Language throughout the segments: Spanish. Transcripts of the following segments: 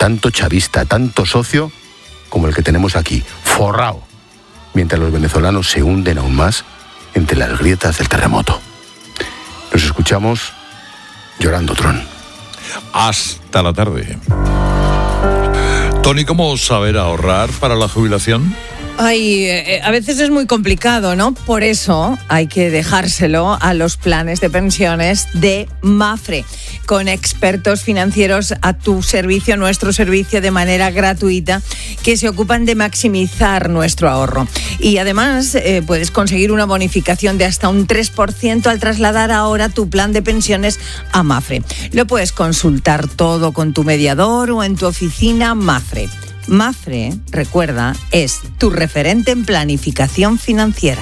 tanto chavista, tanto socio como el que tenemos aquí, forrado, mientras los venezolanos se hunden aún más entre las grietas del terremoto. Nos escuchamos llorando, Tron. Hasta la tarde. Tony, ¿cómo saber ahorrar para la jubilación? Ay, a veces es muy complicado, ¿no? Por eso hay que dejárselo a los planes de pensiones de Mapfre, con expertos financieros a tu servicio, nuestro servicio, de manera gratuita, que se ocupan de maximizar nuestro ahorro. Y además puedes conseguir una bonificación de hasta un 3% al trasladar ahora tu plan de pensiones a Mapfre. Lo puedes consultar todo con tu mediador o en tu oficina Mapfre. Mapfre, recuerda, es tu referente en planificación financiera.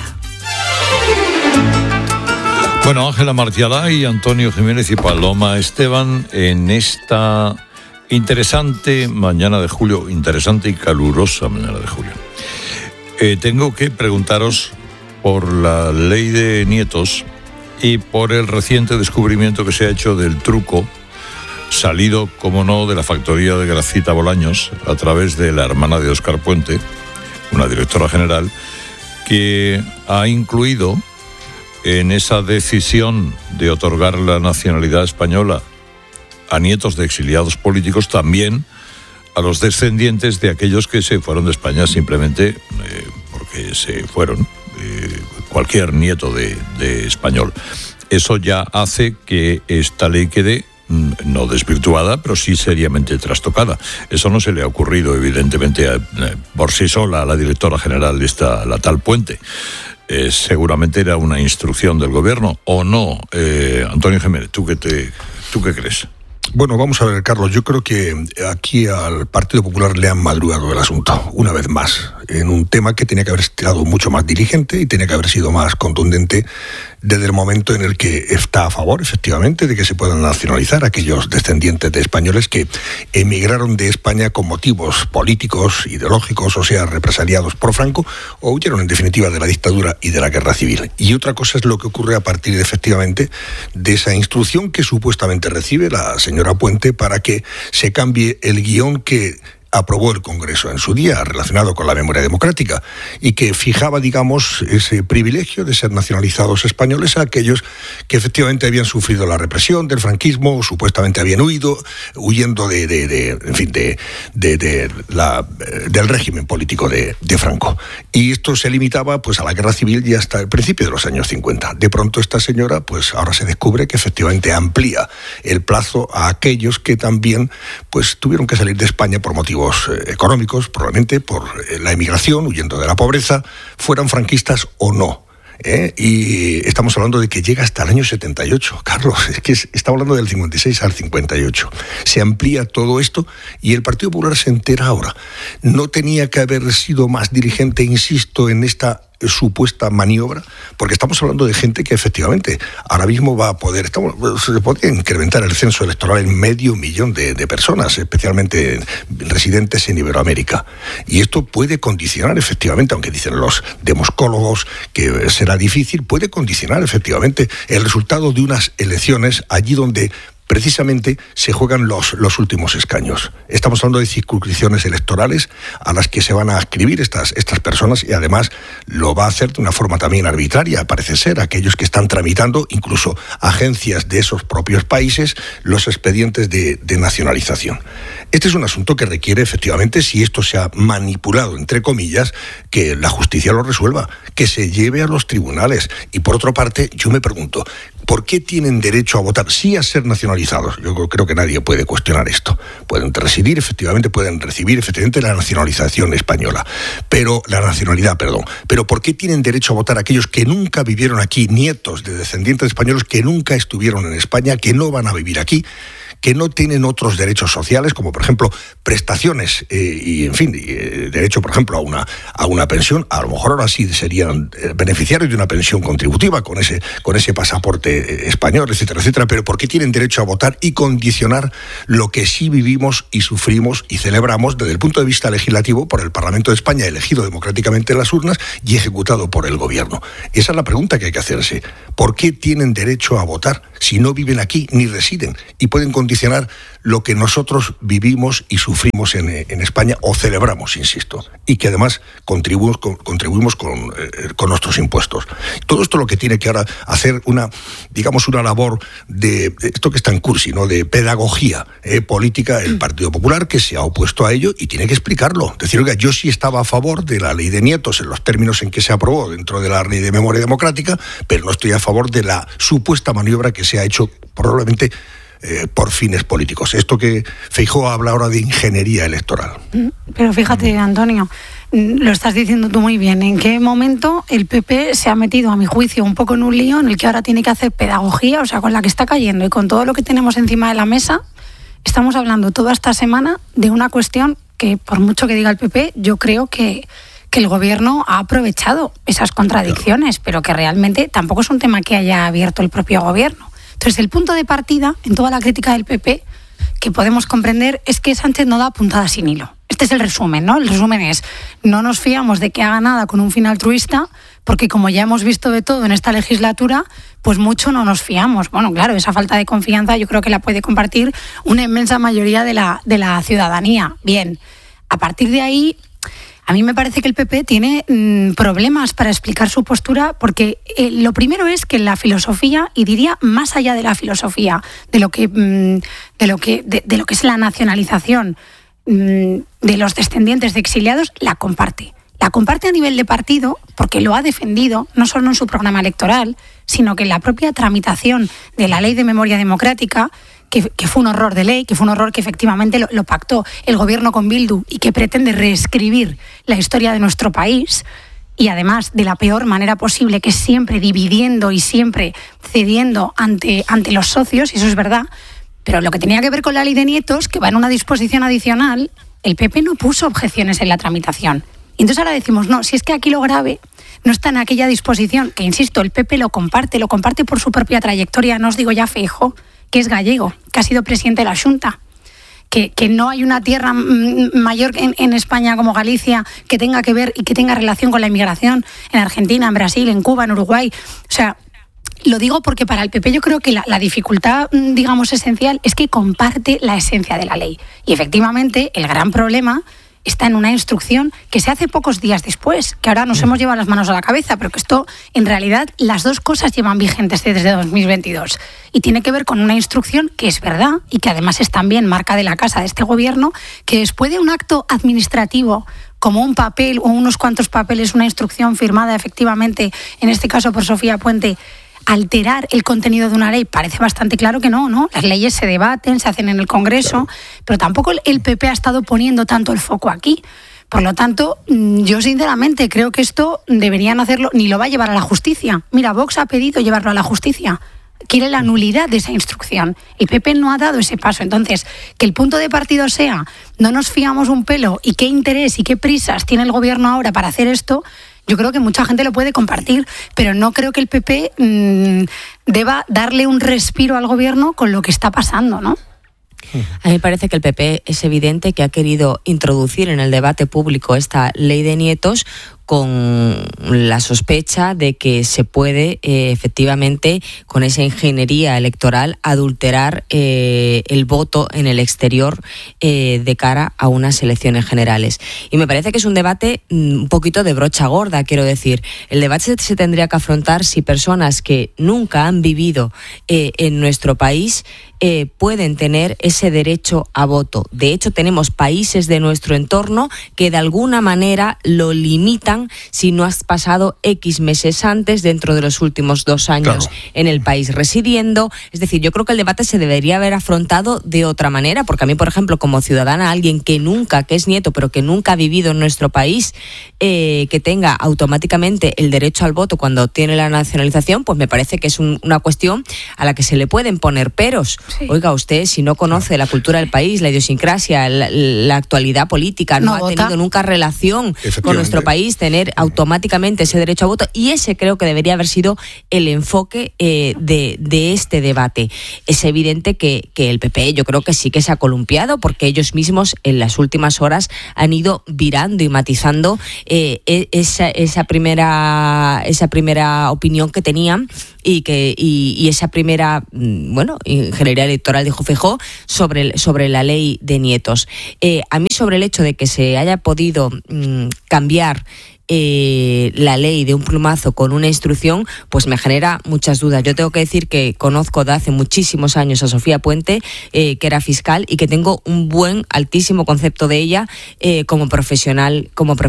Bueno, Ángela Martialá y Antonio Jiménez y Paloma Esteban en esta interesante mañana de julio, interesante y calurosa mañana de julio. Tengo que preguntaros por la ley de nietos y por el reciente descubrimiento que se ha hecho del truco salido, como no, de la factoría de Gracita Bolaños a través de la hermana de Óscar Puente, una directora general, que ha incluido en esa decisión de otorgar la nacionalidad española a nietos de exiliados políticos también a los descendientes de aquellos que se fueron de España simplemente porque se fueron, cualquier nieto de español. Eso ya hace que esta ley quede no desvirtuada, pero sí seriamente trastocada. Eso no se le ha ocurrido, evidentemente, por sí sola a la directora general la tal Puente. Seguramente era una instrucción del gobierno, ¿o no? Antonio Jiménez, ¿tú qué crees? Bueno, vamos a ver, Carlos, yo creo que aquí al Partido Popular le han madrugado el asunto, una vez más, en un tema que tenía que haber estado mucho más diligente y tenía que haber sido más contundente desde el momento en el que está a favor, efectivamente, de que se puedan nacionalizar aquellos descendientes de españoles que emigraron de España con motivos políticos, ideológicos, o sea, represaliados por Franco, o huyeron, en definitiva, de la dictadura y de la guerra civil. Y otra cosa es lo que ocurre a partir, efectivamente, de esa instrucción que supuestamente recibe la señora Puente para que se cambie el guión que aprobó el Congreso en su día, relacionado con la memoria democrática, y que fijaba, digamos, ese privilegio de ser nacionalizados españoles a aquellos que efectivamente habían sufrido la represión del franquismo, o supuestamente habían huyendo del régimen político de Franco. Y esto se limitaba pues a la guerra civil y hasta el principio de los años 50. De pronto esta señora, pues ahora se descubre que efectivamente amplía el plazo a aquellos que también pues tuvieron que salir de España por motivos económicos, probablemente por la emigración, huyendo de la pobreza, fueran franquistas o no. Y estamos hablando de que llega hasta el año 78, Carlos, es que estamos hablando del 56 al 58. Se amplía todo esto y el Partido Popular se entera ahora. No tenía que haber sido más dirigente, insisto, en esta supuesta maniobra, porque estamos hablando de gente que efectivamente ahora mismo va a poder, se podría incrementar el censo electoral en 500.000 de personas, especialmente residentes en Iberoamérica. Y esto puede condicionar efectivamente, aunque dicen los demoscólogos que será difícil, puede condicionar efectivamente el resultado de unas elecciones allí donde precisamente se juegan los últimos escaños. Estamos hablando de circunscripciones electorales a las que se van a adscribir estas personas, y además lo va a hacer de una forma también arbitraria, parece ser, aquellos que están tramitando, incluso agencias de esos propios países, los expedientes de nacionalización. Este es un asunto que requiere efectivamente, si esto se ha manipulado, entre comillas, que la justicia lo resuelva, que se lleve a los tribunales. Y por otra parte, yo me pregunto, ¿por qué tienen derecho a votar? Sí, a ser nacionalizados. Yo creo que nadie puede cuestionar esto. Pueden residir, efectivamente, pueden recibir efectivamente la nacionalización española. Pero ¿por qué tienen derecho a votar aquellos que nunca vivieron aquí, nietos de descendientes españoles que nunca estuvieron en España, que no van a vivir aquí, que no tienen otros derechos sociales, como por ejemplo prestaciones derecho, por ejemplo, a una pensión? A lo mejor ahora sí serían beneficiarios de una pensión contributiva con ese pasaporte español, etcétera, etcétera. Pero ¿por qué tienen derecho a votar y condicionar lo que sí vivimos y sufrimos y celebramos desde el punto de vista legislativo por el Parlamento de España, elegido democráticamente en las urnas y ejecutado por el gobierno? Esa es la pregunta que hay que hacerse. ¿Por qué tienen derecho a votar si no viven aquí ni residen y pueden condicionar condicionar lo que nosotros vivimos y sufrimos en España, o celebramos, insisto, y que además contribuimos con nuestros impuestos. Todo esto lo que tiene que ahora hacer una labor de esto que está en cursi, ¿no?, de pedagogía política, el Partido Popular, que se ha opuesto a ello y tiene que explicarlo. Decir, oiga, yo sí estaba a favor de la ley de nietos en los términos en que se aprobó dentro de la ley de memoria democrática, pero no estoy a favor de la supuesta maniobra que se ha hecho probablemente por fines políticos. Esto que Feijóo habla ahora de ingeniería electoral. Pero fíjate, Antonio, lo estás diciendo tú muy bien. ¿En qué momento el PP se ha metido, a mi juicio, un poco en un lío en el que ahora tiene que hacer pedagogía? O sea, con la que está cayendo y con todo lo que tenemos encima de la mesa, estamos hablando toda esta semana de una cuestión que, por mucho que diga el PP, yo creo que el gobierno ha aprovechado esas contradicciones, pero que realmente tampoco es un tema que haya abierto el propio gobierno. Entonces, el punto de partida en toda la crítica del PP que podemos comprender es que Sánchez no da puntada sin hilo. Este es el resumen, ¿no? El resumen es, no nos fiamos de que haga nada con un fin altruista, porque como ya hemos visto de todo en esta legislatura, pues mucho no nos fiamos. Bueno, claro, esa falta de confianza yo creo que la puede compartir una inmensa mayoría de la ciudadanía. Bien, a partir de ahí, a mí me parece que el PP tiene problemas para explicar su postura, porque lo primero es que la filosofía, y diría más allá de la filosofía, de lo que es la nacionalización de los descendientes de exiliados, la comparte. La comparte a nivel de partido, porque lo ha defendido, no solo en su programa electoral, sino que en la propia tramitación de la Ley de Memoria Democrática, que fue un horror de ley, que fue un horror que efectivamente lo pactó el gobierno con Bildu y que pretende reescribir la historia de nuestro país, y además de la peor manera posible, que es siempre dividiendo y siempre cediendo ante los socios, y eso es verdad. Pero lo que tenía que ver con la ley de nietos, que va en una disposición adicional, el PP no puso objeciones en la tramitación. Y entonces ahora decimos, no, si es que aquí lo grave no está en aquella disposición, que insisto, el PP lo comparte por su propia trayectoria. No os digo ya Feijóo, que es gallego, que ha sido presidente de la Xunta, que no hay una tierra mayor en España como Galicia que tenga que ver y que tenga relación con la inmigración en Argentina, en Brasil, en Cuba, en Uruguay. O sea, lo digo porque para el PP yo creo que la dificultad, digamos, esencial es que comparte la esencia de la ley. Y efectivamente el gran problema está en una instrucción que se hace pocos días después, que ahora nos hemos llevado las manos a la cabeza, pero que esto, en realidad, las dos cosas llevan vigentes desde 2022. Y tiene que ver con una instrucción que es verdad y que además es también marca de la casa de este gobierno, que después de un acto administrativo como un papel o unos cuantos papeles, una instrucción firmada efectivamente, en este caso por Sofía Puente, alterar el contenido de una ley, parece bastante claro que no. Las leyes se debaten, se hacen en el Congreso, pero tampoco el PP ha estado poniendo tanto el foco aquí. Por lo tanto, yo sinceramente creo que esto deberían hacerlo, ni lo va a llevar a la justicia. Mira, Vox ha pedido llevarlo a la justicia. Quiere la nulidad de esa instrucción. El PP no ha dado ese paso. Entonces, que el punto de partido sea, no nos fiamos un pelo, y qué interés y qué prisas tiene el gobierno ahora para hacer esto, yo creo que mucha gente lo puede compartir, pero no creo que el PP deba darle un respiro al gobierno con lo que está pasando, ¿no? A mí me parece que el PP es evidente que ha querido introducir en el debate público esta ley de nietos con la sospecha de que se puede efectivamente, con esa ingeniería electoral, adulterar el voto en el exterior de cara a unas elecciones generales. Y me parece que es un debate un poquito de brocha gorda, quiero decir. El debate se tendría que afrontar si personas que nunca han vivido en nuestro país pueden tener ese derecho a voto. De hecho, tenemos países de nuestro entorno que de alguna manera lo limitan si no has pasado X meses antes dentro de los últimos 2 años en el país residiendo. Es decir, yo creo que el debate se debería haber afrontado de otra manera, porque a mí, por ejemplo, como ciudadana, alguien que es nieto, pero que nunca ha vivido en nuestro país, que tenga automáticamente el derecho al voto cuando tiene la nacionalización, pues me parece que es una cuestión a la que se le pueden poner peros. Sí. Oiga, usted, si no conoce la cultura del país, la idiosincrasia, la actualidad política, no ha tenido nunca relación con nuestro país, tener automáticamente ese derecho a voto, y ese creo que debería haber sido el enfoque de este debate. Es evidente que el PP, yo creo que sí que se ha columpiado, porque ellos mismos en las últimas horas han ido virando y matizando esa primera opinión que tenían y esa primera ingeniería electoral, dijo Feijóo, sobre la ley de nietos. A mí, sobre el hecho de que se haya podido cambiar la ley de un plumazo con una instrucción, pues me genera muchas dudas. Yo tengo que decir que conozco de hace muchísimos años a Sofía Puente, que era fiscal, y que tengo un altísimo concepto de ella como profesional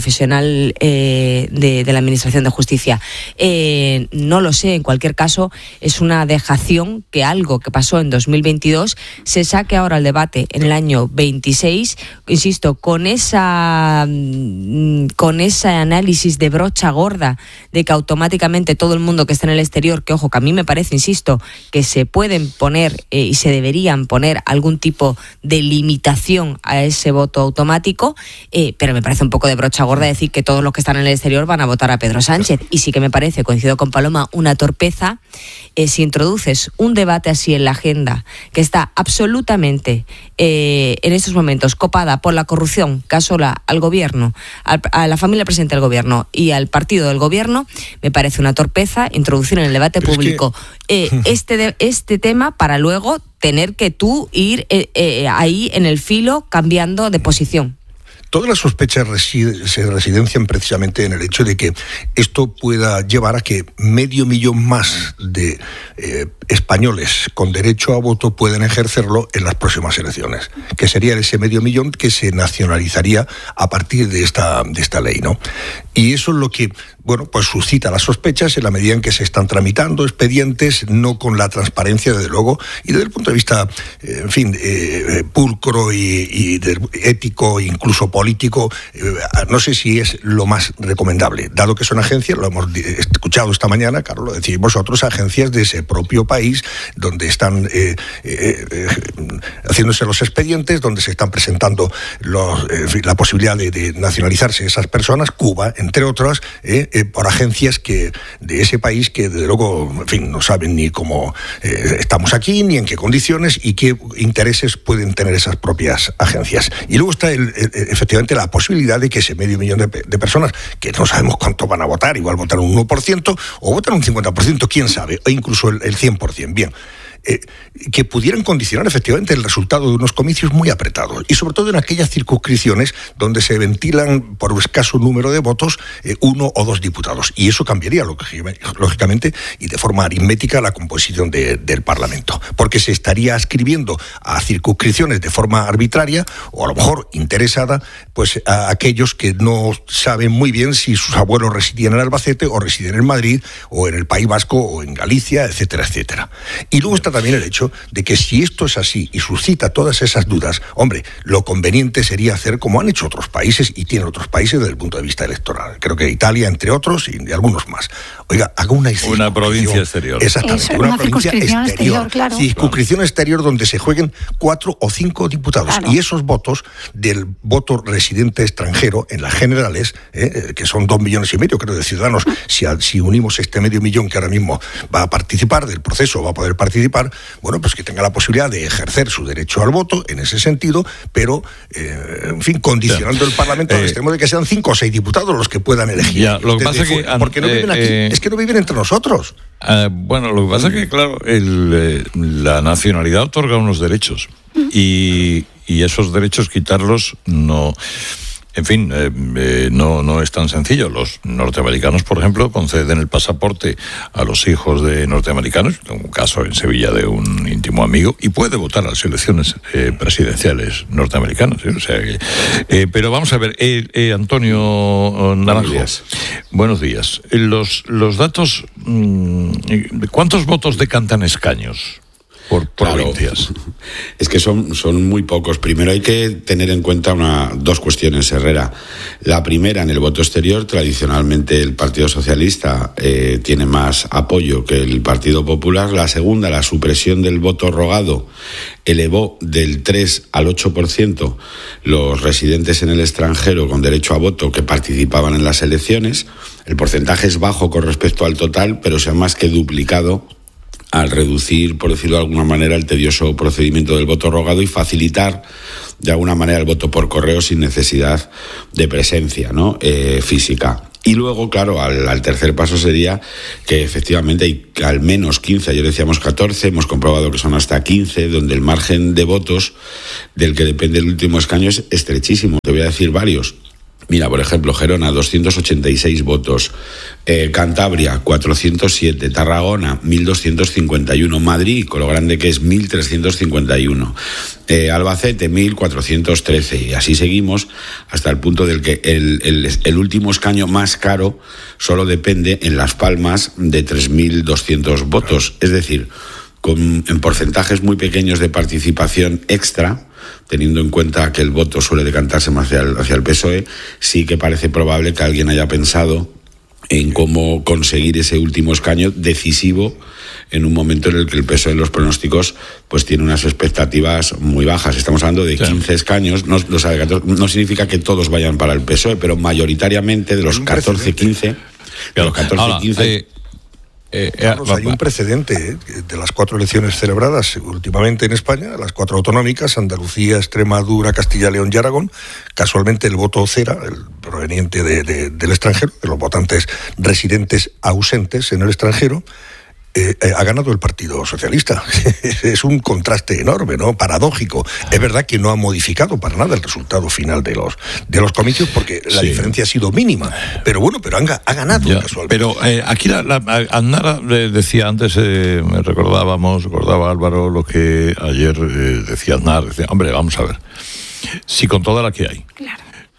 de la Administración de Justicia. No lo sé, en cualquier caso, es una dejación que algo que pasó en 2022 se saque ahora al debate en el año 26, insisto, con ese análisis de brocha gorda de que automáticamente todo el mundo que está en el exterior, que ojo, que a mí me parece, insisto, que se pueden poner y se deberían poner algún tipo de limitación a ese voto automático, pero me parece un poco de brocha gorda decir que todos los que están en el exterior van a votar a Pedro Sánchez. Y sí que me parece, coincido con Paloma, una torpeza si introduces un debate así en la agenda, que está absolutamente en estos momentos copada por la corrupción que asola al gobierno, a la familia presidente del gobierno y al partido del gobierno. Me parece una torpeza introducir en el debate público este tema para luego tener que tú ir ahí en el filo cambiando de posición. Todas las sospechas se residencian precisamente en el hecho de que esto pueda llevar a que 500.000 más de españoles con derecho a voto puedan ejercerlo en las próximas elecciones, que sería ese 500.000 que se nacionalizaría a partir de esta ley, ¿no? Y eso es lo que, pues suscita las sospechas en la medida en que se están tramitando expedientes, no con la transparencia, desde luego, y desde el punto de vista, pulcro y ético, incluso político, no sé si es lo más recomendable, dado que son agencias, lo hemos escuchado esta mañana, claro, lo decís vosotros, agencias de ese propio país, donde están haciéndose los expedientes, donde se están presentando la posibilidad de nacionalizarse esas personas, Cuba, entre otras, por agencias de ese país que, desde luego, no saben ni cómo estamos aquí, ni en qué condiciones y qué intereses pueden tener esas propias agencias. Y luego está efectivamente la posibilidad de que ese 500.000 de personas, que no sabemos cuánto van a votar, igual votan un 1% o votan un 50%, quién sabe, o incluso el 100%, bien, que pudieran condicionar efectivamente el resultado de unos comicios muy apretados, y sobre todo en aquellas circunscripciones donde se ventilan por escaso número de votos 1 o 2 diputados, y eso cambiaría lógicamente y de forma aritmética la composición del Parlamento, porque se estaría ascribiendo a circunscripciones de forma arbitraria o a lo mejor interesada, pues a aquellos que no saben muy bien si sus abuelos residían en Albacete o residían en Madrid o en el País Vasco o en Galicia, etcétera, etcétera. Y luego está también el hecho de que si esto es así y suscita todas esas dudas, hombre, lo conveniente sería hacer como han hecho otros países y tienen otros países desde el punto de vista electoral. Creo que Italia, entre otros, y algunos más. Oiga, haga una provincia exterior. Exactamente, eso, una provincia exterior, claro. Circunscripción exterior donde se jueguen 4 o 5 diputados. Claro. Y esos votos del voto residente extranjero en las generales, que son 2,5 millones, creo, de ciudadanos, si unimos este 500.000 que ahora mismo va a participar del proceso, va a poder participar, pues que tenga la posibilidad de ejercer su derecho al voto en ese sentido, pero, condicionando el Parlamento al extremo de que sean 5 o 6 diputados los que puedan elegir. Ya, lo que pasa es que porque no viven aquí, es que no viven entre nosotros. Lo que pasa es que, claro, la nacionalidad otorga unos derechos y esos derechos quitarlos no... En fin, no es tan sencillo. Los norteamericanos, por ejemplo, conceden el pasaporte a los hijos de norteamericanos. Tengo un caso en Sevilla de un íntimo amigo y puede votar a las elecciones presidenciales norteamericanas. O sea que, pero vamos a ver, Antonio Naranjo. Buenos días. Los datos, ¿cuántos votos decantan escaños? por provincias. Es que son muy pocos. Primero hay que tener en cuenta dos cuestiones, Herrera. La primera, en el voto exterior, tradicionalmente el Partido Socialista tiene más apoyo que el Partido Popular. La segunda, la supresión del voto rogado elevó del 3 al 8% los residentes en el extranjero con derecho a voto que participaban en las elecciones. El porcentaje es bajo con respecto al total, pero se ha más que duplicado al reducir, por decirlo de alguna manera, el tedioso procedimiento del voto rogado y facilitar de alguna manera el voto por correo sin necesidad de presencia, ¿no? Física. Y luego, claro, al tercer paso sería que efectivamente hay al menos 15, ayer decíamos 14, hemos comprobado que son hasta 15, donde el margen de votos del que depende el último escaño es estrechísimo. Te voy a decir varios. Mira, por ejemplo, Gerona, 286 votos, Cantabria, 407, Tarragona, 1.251, Madrid, con lo grande que es, 1.351, Albacete, 1.413, y así seguimos hasta el punto del que el último escaño más caro solo depende en Las Palmas de 3.200 votos, es decir, en porcentajes muy pequeños de participación extra, teniendo en cuenta que el voto suele decantarse más hacia el PSOE, sí que parece probable que alguien haya pensado en cómo conseguir ese último escaño decisivo en un momento en el que el PSOE en los pronósticos pues tiene unas expectativas muy bajas. Estamos hablando de 15 escaños, no significa que todos vayan para el PSOE, pero mayoritariamente de los 14, 15... De los 14, 15... hay un precedente de las 4 elecciones celebradas últimamente en España, las 4 autonómicas, Andalucía, Extremadura, Castilla, León y Aragón. Casualmente el voto cera, el proveniente del extranjero, de los votantes residentes ausentes en el extranjero, ha ganado el Partido Socialista. Es un contraste enorme, ¿no? Paradójico. Es verdad que no ha modificado para nada el resultado final de los comicios, porque la diferencia ha sido mínima. Pero bueno, ha ganado casualmente. Pero aquí Aznar decía antes, me recordaba Álvaro lo que ayer decía Aznar. Decía, hombre, vamos a ver. Si con toda la que hay... Claro.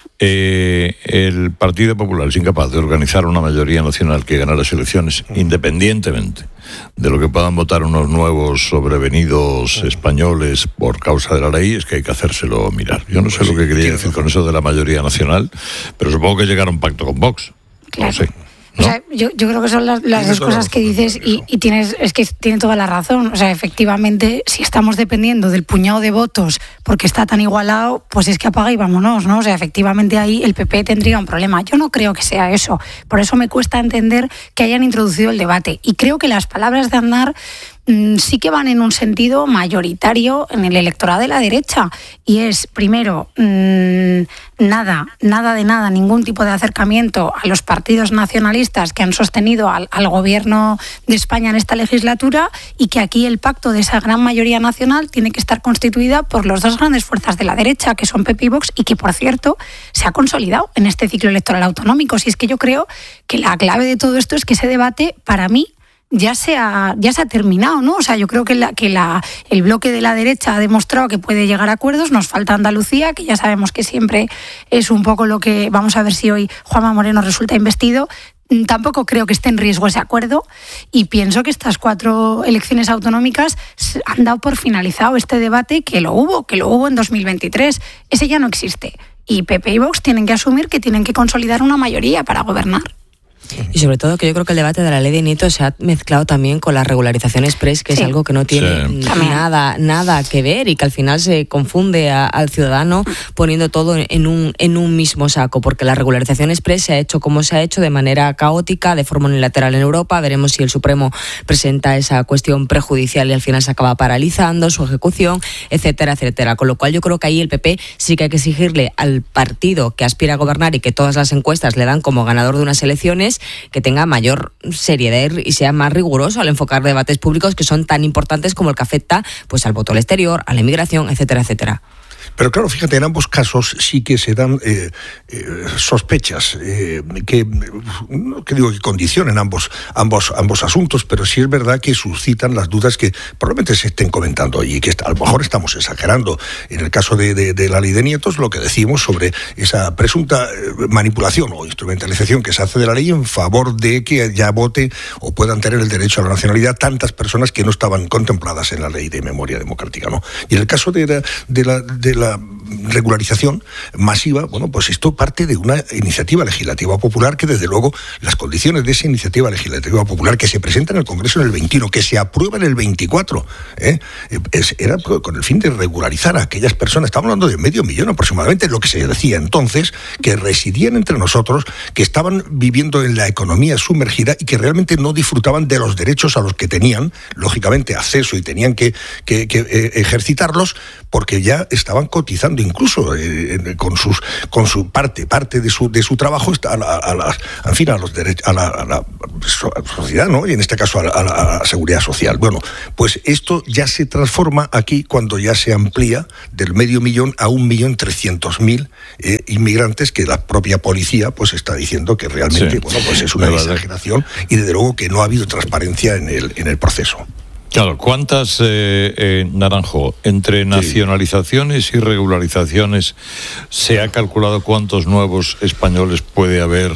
El Partido Popular es incapaz de organizar una mayoría nacional que gane las elecciones, independientemente de lo que puedan votar unos nuevos sobrevenidos españoles por causa de la ley, es que hay que hacérselo mirar. Yo no sé lo que quería decir con eso de la mayoría nacional, pero supongo que llegar a un pacto con Vox. Claro. No sé. ¿No? O sea, yo creo que son las dos cosas que dices y tiene toda la razón. O sea, efectivamente, si estamos dependiendo del puñado de votos porque está tan igualado, pues es que apaga y vámonos, ¿no? O sea, efectivamente ahí el PP tendría un problema. Yo no creo que sea eso. Por eso me cuesta entender que hayan introducido el debate. Y creo que las palabras de Aznar sí que van en un sentido mayoritario en el electorado de la derecha. Y es, primero, nada, ningún tipo de acercamiento a los partidos nacionalistas que han sostenido al gobierno de España en esta legislatura, y que aquí el pacto de esa gran mayoría nacional tiene que estar constituida por las dos grandes fuerzas de la derecha, que son PP y Vox, y que, por cierto, se ha consolidado en este ciclo electoral autonómico. Si es que yo creo que la clave de todo esto es que ese debate, para mí, ya se ha terminado, ¿no? O sea, yo creo que el bloque de la derecha ha demostrado que puede llegar a acuerdos. Nos falta Andalucía, que ya sabemos que siempre es un poco lo que... Vamos a ver si hoy Juanma Moreno resulta investido. Tampoco creo que esté en riesgo ese acuerdo, y pienso que estas 4 elecciones autonómicas han dado por finalizado este debate, que lo hubo en 2023. Ese ya no existe. Y PP y Vox tienen que asumir que tienen que consolidar una mayoría para gobernar. Y sobre todo que yo creo que el debate de la ley de nietos se ha mezclado también con la regularización express, que es algo que no tiene nada que ver, y que al final se confunde al ciudadano poniendo todo en un mismo saco, porque la regularización express se ha hecho como se ha hecho, de manera caótica, de forma unilateral en Europa. Veremos si el Supremo presenta esa cuestión prejudicial y al final se acaba paralizando su ejecución, etcétera, etcétera. Con lo cual yo creo que ahí el PP sí que hay que exigirle al partido que aspira a gobernar y que todas las encuestas le dan como ganador de unas elecciones, que tenga mayor seriedad y sea más riguroso al enfocar debates públicos que son tan importantes como el que afecta pues al voto al exterior, a la inmigración, etcétera, etcétera. Pero claro, fíjate, en ambos casos sí que se dan sospechas que digo que condicionen ambos asuntos, pero sí es verdad que suscitan las dudas que probablemente se estén comentando y que a lo mejor estamos exagerando. En el caso de la ley de nietos, lo que decimos sobre esa presunta manipulación o instrumentalización que se hace de la ley en favor de que ya vote o puedan tener el derecho a la nacionalidad tantas personas que no estaban contempladas en la ley de memoria democrática, ¿no? Y en el caso de la regularización masiva, bueno, pues esto parte de una iniciativa legislativa popular que desde luego las condiciones de esa iniciativa legislativa popular que se presenta en el Congreso en el 21, que se aprueba en el 24, era con el fin de regularizar a aquellas personas, estamos hablando de 500.000 aproximadamente, lo que se decía entonces, que residían entre nosotros, que estaban viviendo en la economía sumergida y que realmente no disfrutaban de los derechos a los que tenían, lógicamente, acceso y tenían que ejercitarlos, porque ya estaban cotizando incluso con su parte de su trabajo a los derechos, a la sociedad, ¿no? Y en este caso a la seguridad social. Bueno, pues esto ya se transforma aquí cuando ya se amplía del 500.000 a 1.300.000 inmigrantes, que la propia policía pues está diciendo que realmente pues es una exageración y desde luego que no ha habido transparencia en el proceso. Claro, ¿cuántas, Naranjo, entre nacionalizaciones y regularizaciones se ha calculado cuántos nuevos españoles puede haber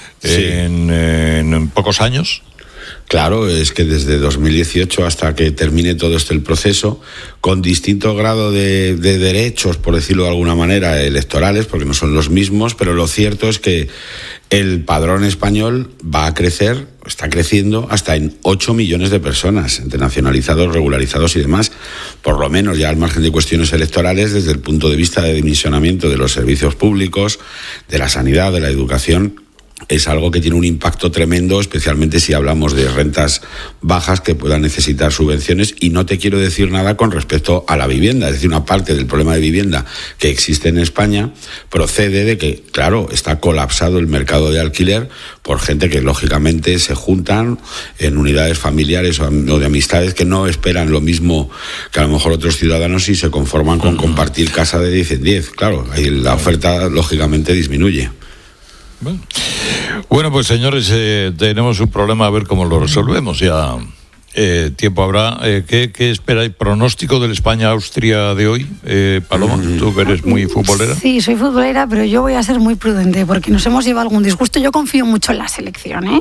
en pocos años? Claro, es que desde 2018 hasta que termine todo el proceso, con distinto grado de derechos, por decirlo de alguna manera, electorales, porque no son los mismos, pero lo cierto es que el padrón español va a crecer, está creciendo hasta en 8 millones de personas, entre nacionalizados, regularizados y demás, por lo menos ya al margen de cuestiones electorales, desde el punto de vista de dimensionamiento de los servicios públicos, de la sanidad, de la educación. Es algo que tiene un impacto tremendo, especialmente si hablamos de rentas bajas que puedan necesitar subvenciones. Y no te quiero decir nada con respecto a la vivienda. Es decir, una parte del problema de vivienda que existe en España procede de que, claro, está colapsado el mercado de alquiler por gente que, lógicamente, se juntan en unidades familiares o de amistades que no esperan lo mismo que a lo mejor otros ciudadanos y se conforman con compartir casa de 10 en 10. Claro, ahí la oferta, lógicamente, disminuye. Bueno, pues señores, tenemos un problema, a ver cómo lo resolvemos. Ya tiempo habrá. ¿Qué esperáis? ¿Pronóstico del España-Austria de hoy? Paloma, tú que eres muy futbolera. Sí, soy futbolera, pero yo voy a ser muy prudente porque nos hemos llevado algún disgusto. Yo confío mucho en la selección,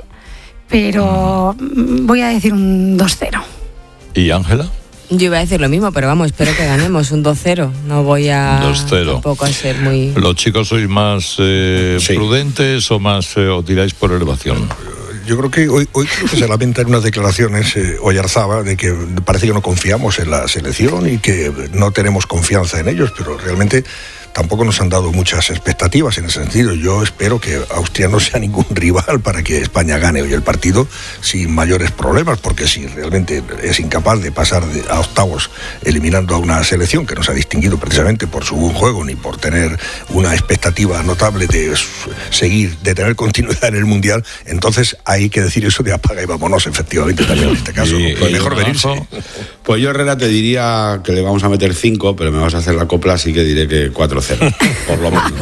pero voy a decir un 2-0. ¿Y Ángela? Yo iba a decir lo mismo, pero vamos, espero que ganemos un 2-0. No voy a 2-0. Tampoco a ser muy... ¿Los chicos sois más prudentes o más o tiráis por elevación? Yo creo que hoy creo que se lamenta en unas declaraciones Oyarzabal de que parece que no confiamos en la selección y que no tenemos confianza en ellos, pero realmente tampoco nos han dado muchas expectativas en ese sentido. Yo espero que Austria no sea ningún rival para que España gane hoy el partido sin mayores problemas, porque si realmente es incapaz de pasar a octavos eliminando a una selección que no se ha distinguido precisamente por su buen juego ni por tener una expectativa notable de seguir, de tener continuidad en el Mundial, entonces hay que decir eso de apaga y vámonos, efectivamente, también en este caso. Pues mejor venirse. Pues yo, Herrera, te diría que le vamos a meter 5, pero me vas a hacer la copla, así que diré que 4-0. Por lo menos.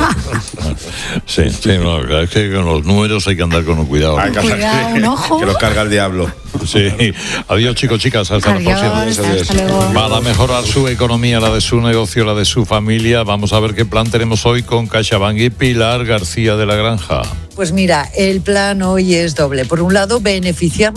Sí, no, es que con los números hay que andar con cuidado. Cuidado, un ojo. Que los carga el diablo. Sí. Adiós, chicos, chicas, hasta la próxima. Hasta luego. Para mejorar su economía, la de su negocio, la de su familia, vamos a ver qué plan tenemos hoy con CaixaBank y Pilar García de la Granja. Pues mira, el plan hoy es doble. Por un lado, beneficiar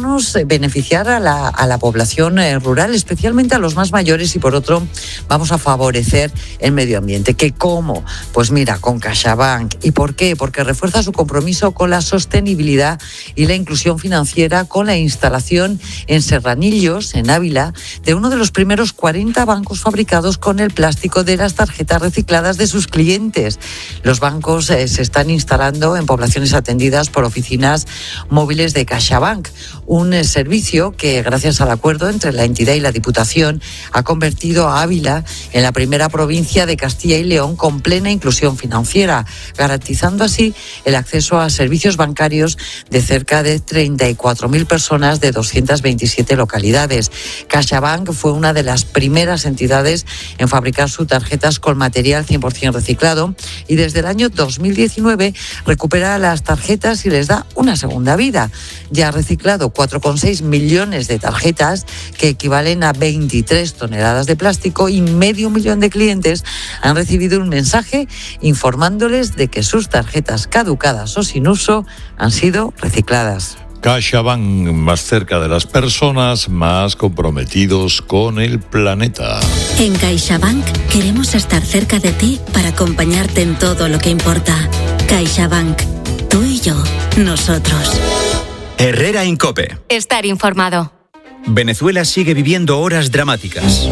a la población rural, especialmente a los más mayores, y por otro, vamos a favorecer el medio ambiente. ¿Qué cómo? Pues mira, con CaixaBank. ¿Y por qué? Porque refuerza su compromiso con la sostenibilidad y la inclusión financiera con la instalación en Serranillos, en Ávila, de uno de los primeros 40 bancos fabricados con el plástico de las tarjetas recicladas de sus clientes. Los bancos se están instalando en poblaciones reclamaciones atendidas por oficinas móviles de CaixaBank, un servicio que, gracias al acuerdo entre la entidad y la Diputación, ha convertido a Ávila en la primera provincia de Castilla y León con plena inclusión financiera, garantizando así el acceso a servicios bancarios de cerca de 34.000 personas de 227 localidades. CaixaBank fue una de las primeras entidades en fabricar sus tarjetas con material 100% reciclado y desde el año 2019 recupera las tarjetas y les da una segunda vida. Ya ha reciclado 4,6 millones de tarjetas, que equivalen a 23 toneladas de plástico, y 500.000 de clientes han recibido un mensaje informándoles de que sus tarjetas caducadas o sin uso han sido recicladas. CaixaBank, más cerca de las personas, más comprometidos con el planeta. En CaixaBank queremos estar cerca de ti para acompañarte en todo lo que importa. CaixaBank, tú y yo, nosotros. Herrera Incope. Estar informado. Venezuela sigue viviendo horas dramáticas.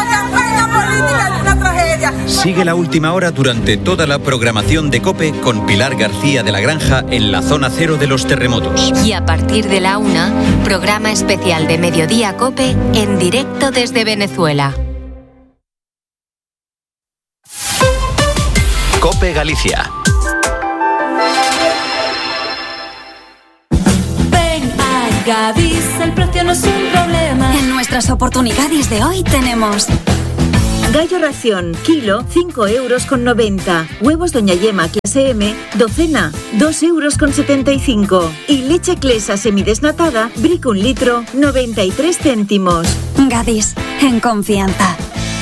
Sigue la última hora durante toda la programación de COPE con Pilar García de la Granja en la zona cero de los terremotos. Y a partir de la 1, programa especial de Mediodía COPE en directo desde Venezuela. COPE Galicia. Ven a Gadis, el precio no es un problema. En nuestras oportunidades de hoy tenemos... Gallo ración, kilo, 5,90 €. Huevos Doña Yema clase M, docena, 2,75 €. Y leche Clesa semidesnatada, Brick 1 litro, 93 céntimos. Gadis, en confianza.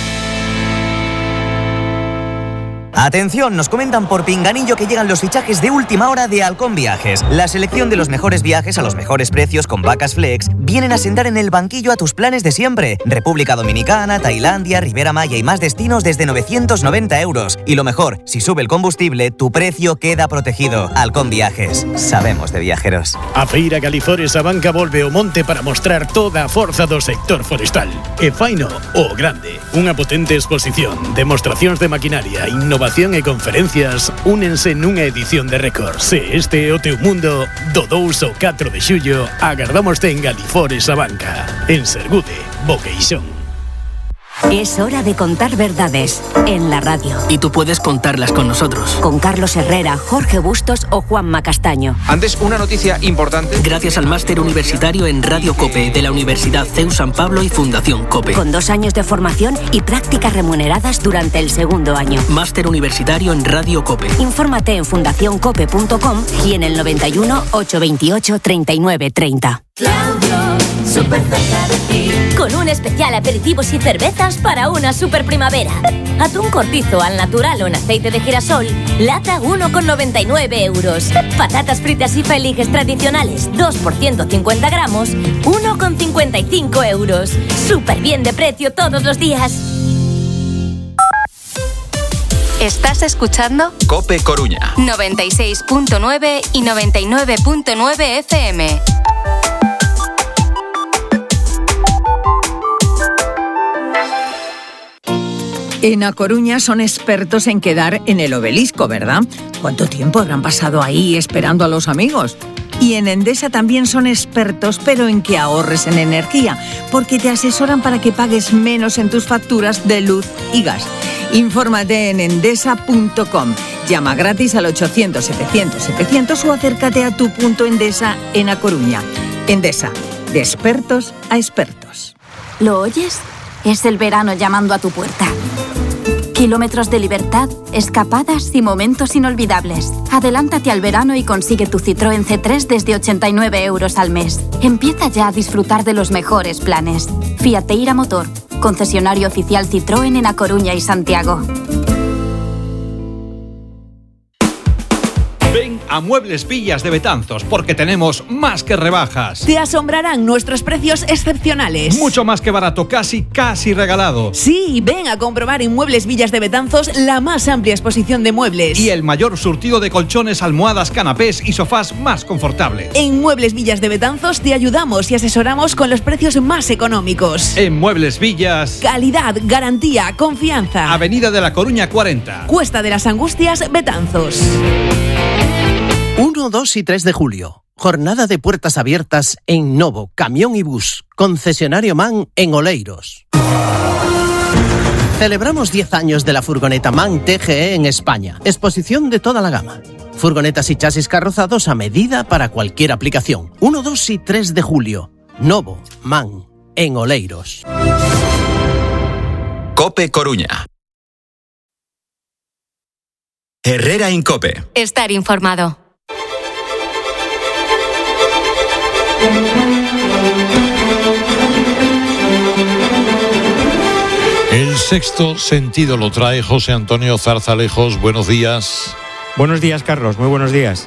Atención, nos comentan por Pinganillo que llegan los fichajes de última hora de Halcón Viajes. La selección de los mejores viajes a los mejores precios con vacas flex vienen a sentar en el banquillo a tus planes de siempre. República Dominicana, Tailandia, Riviera Maya y más destinos desde 990 €. Y lo mejor, si sube el combustible, tu precio queda protegido. Halcón Viajes, sabemos de viajeros. A Feira Galifores a Banca volve o monte para mostrar toda a forza do sector forestal. E faino o grande. Unha potente exposición, demostracións de maquinaria, innovación e conferencias únense nunha edición de récord. Se este é o teu mundo, do 2 ao 4 de xullo agardámoste en Galifores a Banca, en Sergude, Boqueixón. Es hora de contar verdades en la radio. Y tú puedes contarlas con nosotros. Con Carlos Herrera, Jorge Bustos o Juanma Castaño. Antes, una noticia importante. Gracias al máster universitario en Radio COPE de la Universidad CEU San Pablo y Fundación COPE. Con 2 años de formación y prácticas remuneradas durante el segundo año. Máster universitario en Radio COPE. Infórmate en fundacioncope.com y en el 91 828 39 30. Claudio, súper cerca de ti. Con un especial aperitivos y cervezas para una super primavera. Atún cortizo al natural o en aceite de girasol, lata 1,99 €. Patatas fritas y feliges tradicionales, 2 por 150 gramos, 1,55 €. Súper bien de precio todos los días. ¿Estás escuchando? COPE Coruña. 96.9 y 99.9 FM. En A Coruña son expertos en quedar en el Obelisco, ¿verdad? ¿Cuánto tiempo habrán pasado ahí esperando a los amigos? Y en Endesa también son expertos, pero en que ahorres en energía, porque te asesoran para que pagues menos en tus facturas de luz y gas. Infórmate en endesa.com. Llama gratis al 800-700-700 o acércate a tu punto Endesa en A Coruña. Endesa, de expertos a expertos. ¿Lo oyes? Es el verano llamando a tu puerta. Kilómetros de libertad, escapadas y momentos inolvidables. Adelántate al verano y consigue tu Citroën C3 desde 89 € al mes. Empieza ya a disfrutar de los mejores planes. Fiateira Motor, concesionario oficial Citroën en A Coruña y Santiago. Ven a Muebles Villas de Betanzos porque tenemos más que rebajas. Te asombrarán nuestros precios excepcionales. Mucho más que barato, casi regalado. Sí, ven a comprobar en Muebles Villas de Betanzos la más amplia exposición de muebles. Y el mayor surtido de colchones, almohadas, canapés y sofás más confortables. En Muebles Villas de Betanzos te ayudamos y asesoramos con los precios más económicos. En Muebles Villas. Calidad, garantía, confianza. Avenida de la Coruña 40. Cuesta de las Angustias, Betanzos. 1, 2 y 3 de julio. Jornada de puertas abiertas en Novo, Camión y Bus, concesionario MAN en Oleiros. Celebramos 10 años de la furgoneta MAN TGE en España. Exposición de toda la gama. Furgonetas y chasis carrozados a medida para cualquier aplicación. 1, 2 y 3 de julio. Novo, MAN, en Oleiros. COPE Coruña. Herrera Incope. Estar informado. El sexto sentido lo trae José Antonio Zarzalejos. Buenos días. Buenos días, Carlos. Muy buenos días.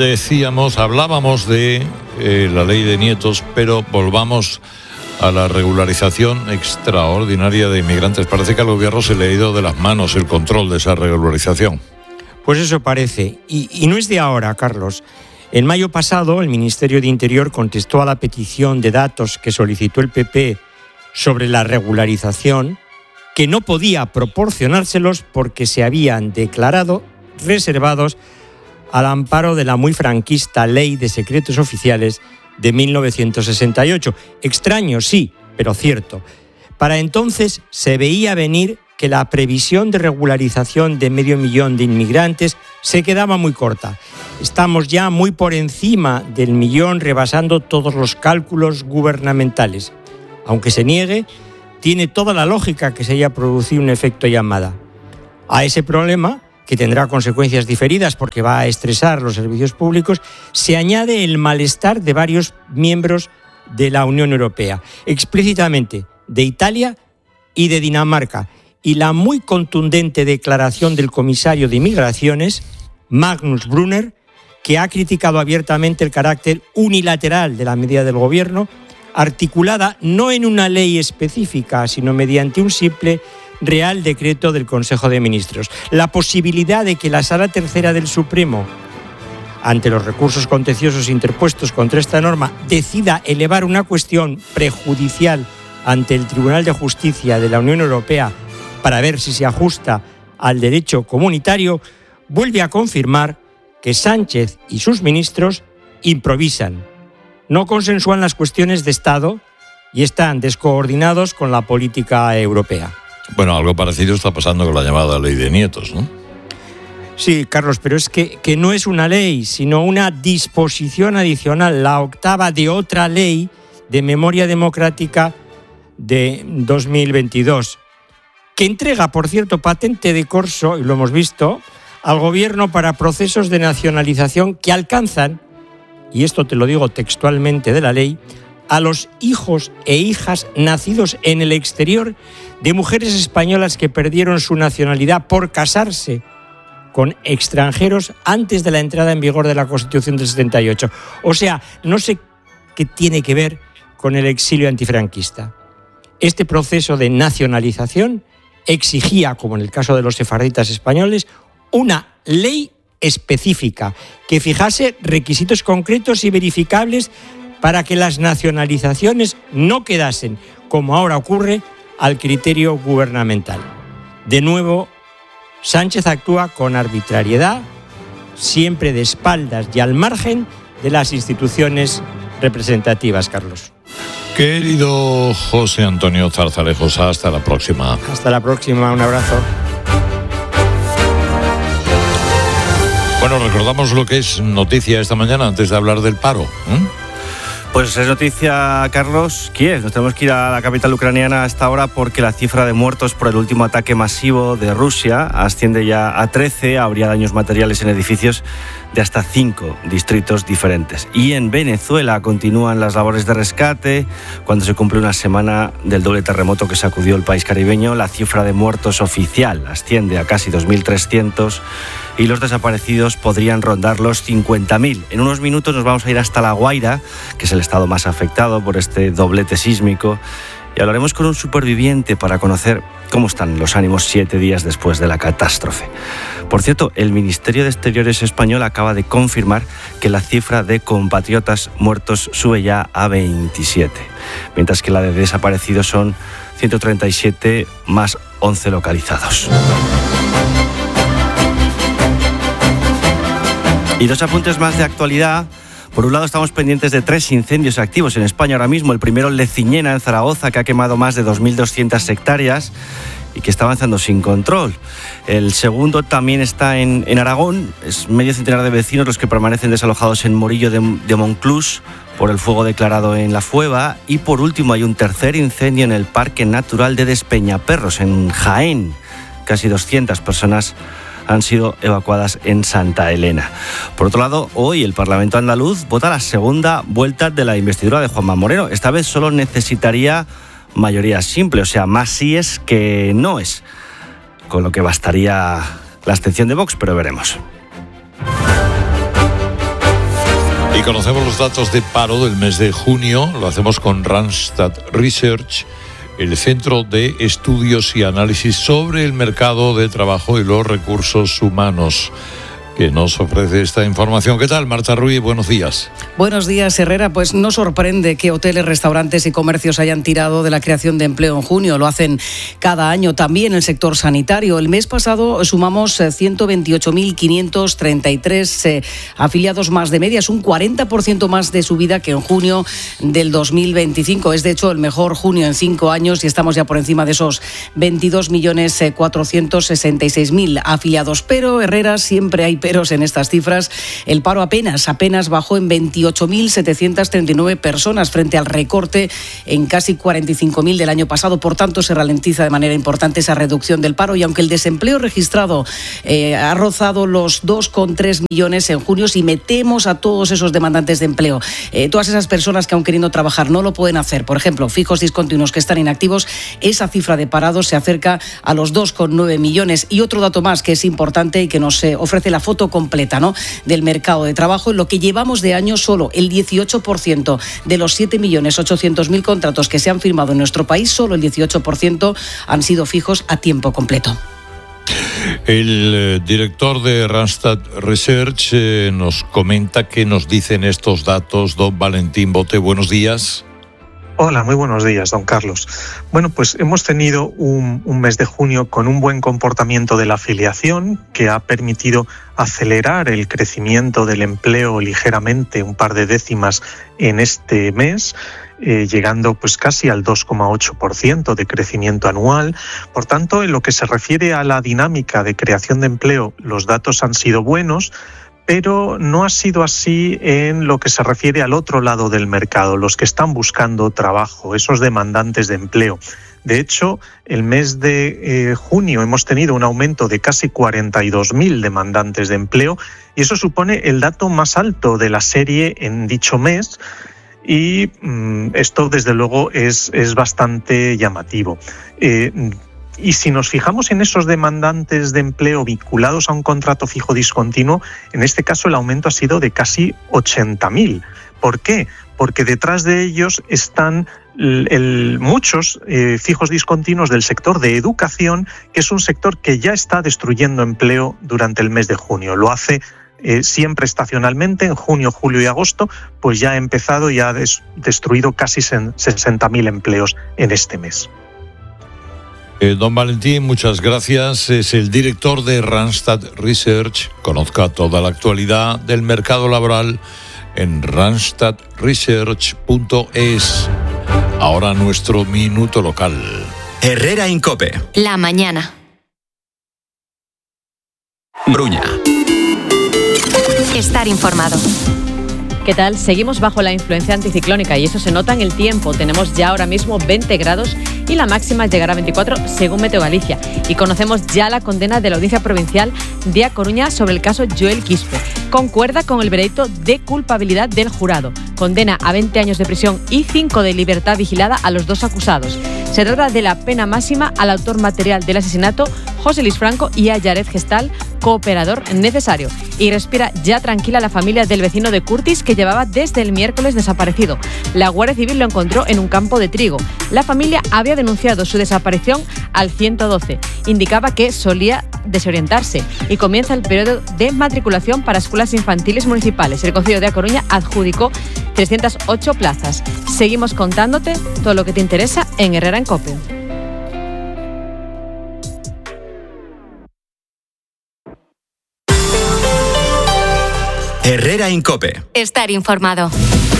Hablábamos de la ley de nietos, pero volvamos a la regularización extraordinaria de inmigrantes. Parece que al gobierno se le ha ido de las manos el control de esa regularización. Pues eso parece. Y no es de ahora, Carlos. En mayo pasado, el Ministerio de Interior contestó a la petición de datos que solicitó el PP sobre la regularización, que no podía proporcionárselos porque se habían declarado reservados al amparo de la muy franquista Ley de Secretos Oficiales de 1968. Extraño, sí, pero cierto. Para entonces se veía venir que la previsión de regularización de 500.000 de inmigrantes se quedaba muy corta. Estamos ya muy por encima del 1.000.000, rebasando todos los cálculos gubernamentales. Aunque se niegue, tiene toda la lógica que se haya producido un efecto llamada. A ese problema, que tendrá consecuencias diferidas porque va a estresar los servicios públicos, se añade el malestar de varios miembros de la Unión Europea, explícitamente de Italia y de Dinamarca, y la muy contundente declaración del comisario de Migraciones, Magnus Brunner, que ha criticado abiertamente el carácter unilateral de la medida del gobierno, articulada no en una ley específica, sino mediante un simple Real Decreto del Consejo de Ministros. La posibilidad de que la Sala Tercera del Supremo, ante los recursos contenciosos interpuestos contra esta norma, decida elevar una cuestión prejudicial ante el Tribunal de Justicia de la Unión Europea para ver si se ajusta al derecho comunitario, vuelve a confirmar que Sánchez y sus ministros improvisan, no consensúan las cuestiones de Estado y están descoordinados con la política europea. Bueno, algo parecido está pasando con la llamada ley de nietos, ¿no? Sí, Carlos, pero es que no es una ley, sino una disposición adicional, la octava de otra ley de memoria democrática de 2022, que entrega, por cierto, patente de corso, y lo hemos visto, al gobierno para procesos de nacionalización que alcanzan, y esto te lo digo textualmente de la ley, a los hijos e hijas nacidos en el exterior de mujeres españolas que perdieron su nacionalidad por casarse con extranjeros antes de la entrada en vigor de la Constitución del 78. O sea, no sé qué tiene que ver con el exilio antifranquista. Este proceso de nacionalización exigía, como en el caso de los sefarditas españoles, una ley específica que fijase requisitos concretos y verificables para que las nacionalizaciones no quedasen, como ahora ocurre, al criterio gubernamental. De nuevo, Sánchez actúa con arbitrariedad, siempre de espaldas y al margen de las instituciones representativas, Carlos. Querido José Antonio Zarzalejos, hasta la próxima. Hasta la próxima, un abrazo. Bueno, recordamos lo que es noticia esta mañana antes de hablar del paro. Pues es noticia, Carlos, Kiev. Nos tenemos que ir a la capital ucraniana a esta hora porque la cifra de muertos por el último ataque masivo de Rusia asciende ya a 13. Habría daños materiales en edificios de hasta 5 distritos diferentes. Y en Venezuela continúan las labores de rescate. Cuando se cumple una semana del doble terremoto que sacudió el país caribeño, la cifra de muertos oficial asciende a casi 2.300 y los desaparecidos podrían rondar los 50.000. En unos minutos nos vamos a ir hasta La Guaira, que es el estado más afectado por este doblete sísmico, y hablaremos con un superviviente para conocer cómo están los ánimos 7 días después de la catástrofe. Por cierto, el Ministerio de Exteriores español acaba de confirmar que la cifra de compatriotas muertos sube ya a 27, mientras que la de desaparecidos son 137 más 11 localizados. Y dos apuntes más de actualidad. Por un lado, estamos pendientes de 3 incendios activos en España ahora mismo. El primero en Leciñena, en Zaragoza, que ha quemado más de 2.200 hectáreas y que está avanzando sin control. El segundo también está en Aragón. Es medio centenar de vecinos los que permanecen desalojados en Morillo de Monclús por el fuego declarado en La Fueva. Y por último, hay un tercer incendio en el Parque Natural de Despeñaperros, en Jaén. Casi 200 personas han sido evacuadas en Santa Elena. Por otro lado, hoy el Parlamento andaluz vota la segunda vuelta de la investidura de Juanma Moreno. Esta vez solo necesitaría mayoría simple, o sea, más síes que noes, con lo que bastaría la abstención de Vox, pero veremos. Y conocemos los datos de paro del mes de junio. Lo hacemos con Randstad Research, el Centro de Estudios y Análisis sobre el Mercado de Trabajo y los Recursos Humanos, que nos ofrece esta información. ¿Qué tal, Marta Ruiz? Buenos días. Buenos días, Herrera. Pues no sorprende que hoteles, restaurantes y comercios hayan tirado de la creación de empleo en junio. Lo hacen cada año. También el sector sanitario. El mes pasado sumamos 128.533 afiliados más de media. Es un 40% más de subida que en junio del 2025. Es, de hecho, el mejor junio en 5 años y estamos ya por encima de esos 22.466.000 afiliados. Pero, Herrera, siempre hay peros en estas cifras. El paro apenas bajó en 28.739 personas frente al recorte en casi 45.000 del año pasado. Por tanto, se ralentiza de manera importante esa reducción del paro y aunque el desempleo registrado ha rozado los 2,3 millones en junio, si metemos a todos esos demandantes de empleo, todas esas personas que aun queriendo trabajar no lo pueden hacer, por ejemplo, fijos discontinuos que están inactivos, esa cifra de parados se acerca a los 2,9 millones. Y otro dato más que es importante y que nos ofrece la foto completa, ¿no?, del mercado de trabajo. En lo que llevamos de año, solo el 18% de los 7.800.000 contratos que se han firmado en nuestro país, solo el 18% han sido fijos a tiempo completo. El director de Randstad Research nos comenta qué nos dicen estos datos. Don Valentín Bote, buenos días. Hola, muy buenos días, don Carlos. Bueno, pues hemos tenido un mes de junio con un buen comportamiento de la afiliación que ha permitido acelerar el crecimiento del empleo ligeramente, un par de décimas en este mes, llegando pues casi al 2,8% de crecimiento anual. Por tanto, en lo que se refiere a la dinámica de creación de empleo, los datos han sido buenos, pero no ha sido así en lo que se refiere al otro lado del mercado, los que están buscando trabajo, esos demandantes de empleo. De hecho, el mes de junio hemos tenido un aumento de casi 42.000 demandantes de empleo y eso supone el dato más alto de la serie en dicho mes. Y esto, desde luego, es bastante llamativo. Y si nos fijamos en esos demandantes de empleo vinculados a un contrato fijo discontinuo, en este caso el aumento ha sido de casi 80.000. ¿Por qué? Porque detrás de ellos están muchos fijos discontinuos del sector de educación, que es un sector que ya está destruyendo empleo durante el mes de junio. Lo hace siempre estacionalmente, en junio, julio y agosto, pues ya ha empezado y ha destruido casi 60.000 empleos en este mes. Don Valentín, muchas gracias. Es el director de Randstad Research. Conozca toda la actualidad del mercado laboral en randstadresearch.es. Ahora nuestro minuto local. Herrera en COPE. La mañana. Bruña. Estar informado. ¿Qué tal? Seguimos bajo la influencia anticiclónica y eso se nota en el tiempo. Tenemos ya ahora mismo 20 grados y la máxima llegará a 24 según Meteo Galicia. Y conocemos ya la condena de la Audiencia Provincial de A Coruña sobre el caso Joel Quispe. Concuerda con el veredicto de culpabilidad del jurado. Condena a 20 años de prisión y 5 de libertad vigilada a los 2 acusados. Se trata de la pena máxima al autor material del asesinato, José Luis Franco, y a Yared Gestal, cooperador necesario. Y respira ya tranquila la familia del vecino de Curtis, que llevaba desde el miércoles desaparecido. La Guardia Civil lo encontró en un campo de trigo. La familia había denunciado su desaparición al 112. Indicaba que solía desorientarse y comienza el periodo de matriculación para escuelas infantiles municipales. El Concello de A Coruña adjudicó 308 plazas. Seguimos contándote todo lo que te interesa en Herrera en COPE. Herrera Incope. Estar informado.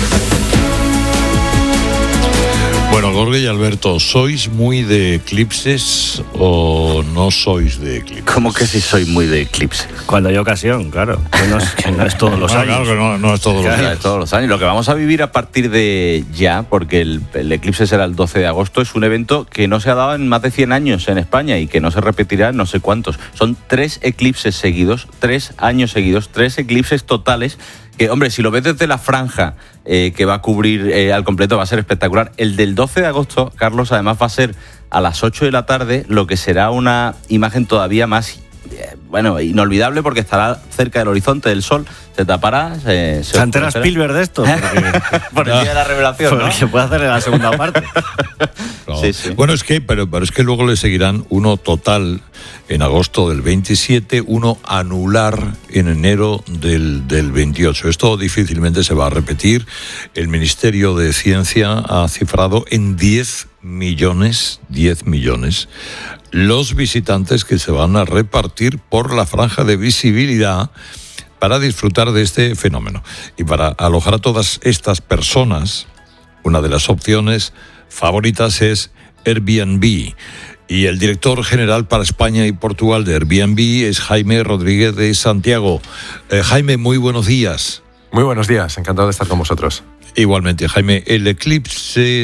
Bueno, Gorge y Alberto, ¿sois muy de eclipses o no sois de eclipses? ¿Cómo que si soy muy de eclipse? Cuando hay ocasión, claro. Que no es todos los años. Claro que no es todos los años. Todos los años. Lo que vamos a vivir a partir de ya, porque el eclipse será el 12 de agosto, es un evento que no se ha dado en más de 100 años en España y que no se repetirá en no sé cuántos. Son 3 eclipses seguidos, 3 años seguidos, 3 eclipses totales. Que, hombre, si lo ves desde la franja que va a cubrir al completo, va a ser espectacular. El del 12 de agosto, Carlos, además va a ser a las 8 de la tarde, lo que será una imagen todavía más, inolvidable, porque estará cerca del horizonte del sol, se tapará. ¿Se entera Spielberg de esto? Por el día de la revelación, ¿no? Porque puede hacer en la segunda parte. No. Sí. Bueno, pero es que luego le seguirán uno total en agosto del 27, uno anular en enero del 28. Esto difícilmente se va a repetir. El Ministerio de Ciencia ha cifrado en 10 millones los visitantes que se van a repartir por la franja de visibilidad para disfrutar de este fenómeno. Y para alojar a todas estas personas, una de las opciones favoritas es Airbnb. Y el director general para España y Portugal de Airbnb es Jaime Rodríguez de Santiago. Jaime, muy buenos días. Muy buenos días, encantado de estar con vosotros. Igualmente, Jaime, el eclipse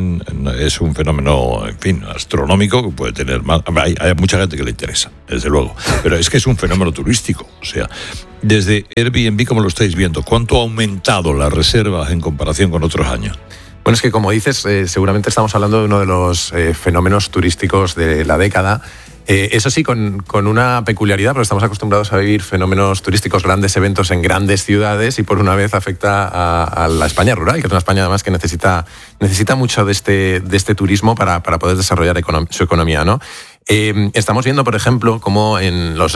es un fenómeno, en fin, astronómico que puede tener más. Hay mucha gente que le interesa, desde luego, pero es que es un fenómeno turístico. O sea, desde Airbnb, ¿cómo lo estáis viendo? ¿Cuánto ha aumentado las reservas en comparación con otros años? Bueno, es que como dices, seguramente estamos hablando de uno de los fenómenos turísticos de la década. Eso sí, con una peculiaridad, porque estamos acostumbrados a vivir fenómenos turísticos, grandes eventos en grandes ciudades, y por una vez afecta a la España rural, que es una España además que necesita mucho de este turismo para poder desarrollar su economía, ¿no? Estamos viendo, por ejemplo, cómo en las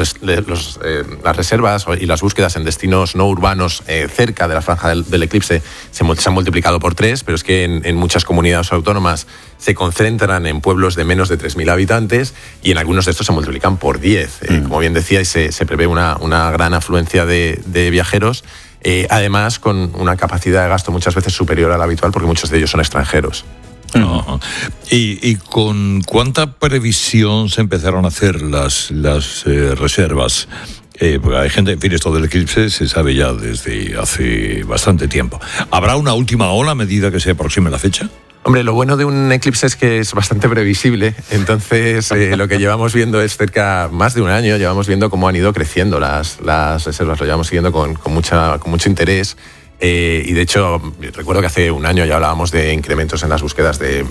reservas y las búsquedas en destinos no urbanos cerca de la franja del eclipse se han multiplicado por 3, pero es que en muchas comunidades autónomas se concentran en pueblos de menos de 3.000 habitantes y en algunos de estos se multiplican por 10. Como bien decíais, se prevé una gran afluencia de viajeros, además con una capacidad de gasto muchas veces superior a la habitual, porque muchos de ellos son extranjeros. Uh-huh. ¿Y con cuánta previsión se empezaron a hacer las reservas? Porque hay gente, en fin, esto del eclipse se sabe ya desde hace bastante tiempo. ¿Habrá una última ola a medida que se aproxime la fecha? Hombre, lo bueno de un eclipse es que es bastante previsible, entonces lo que llevamos viendo es más de un año, llevamos viendo cómo han ido creciendo las reservas, lo llevamos siguiendo con mucho interés. Y de hecho, recuerdo que hace un año ya hablábamos de incrementos en las búsquedas de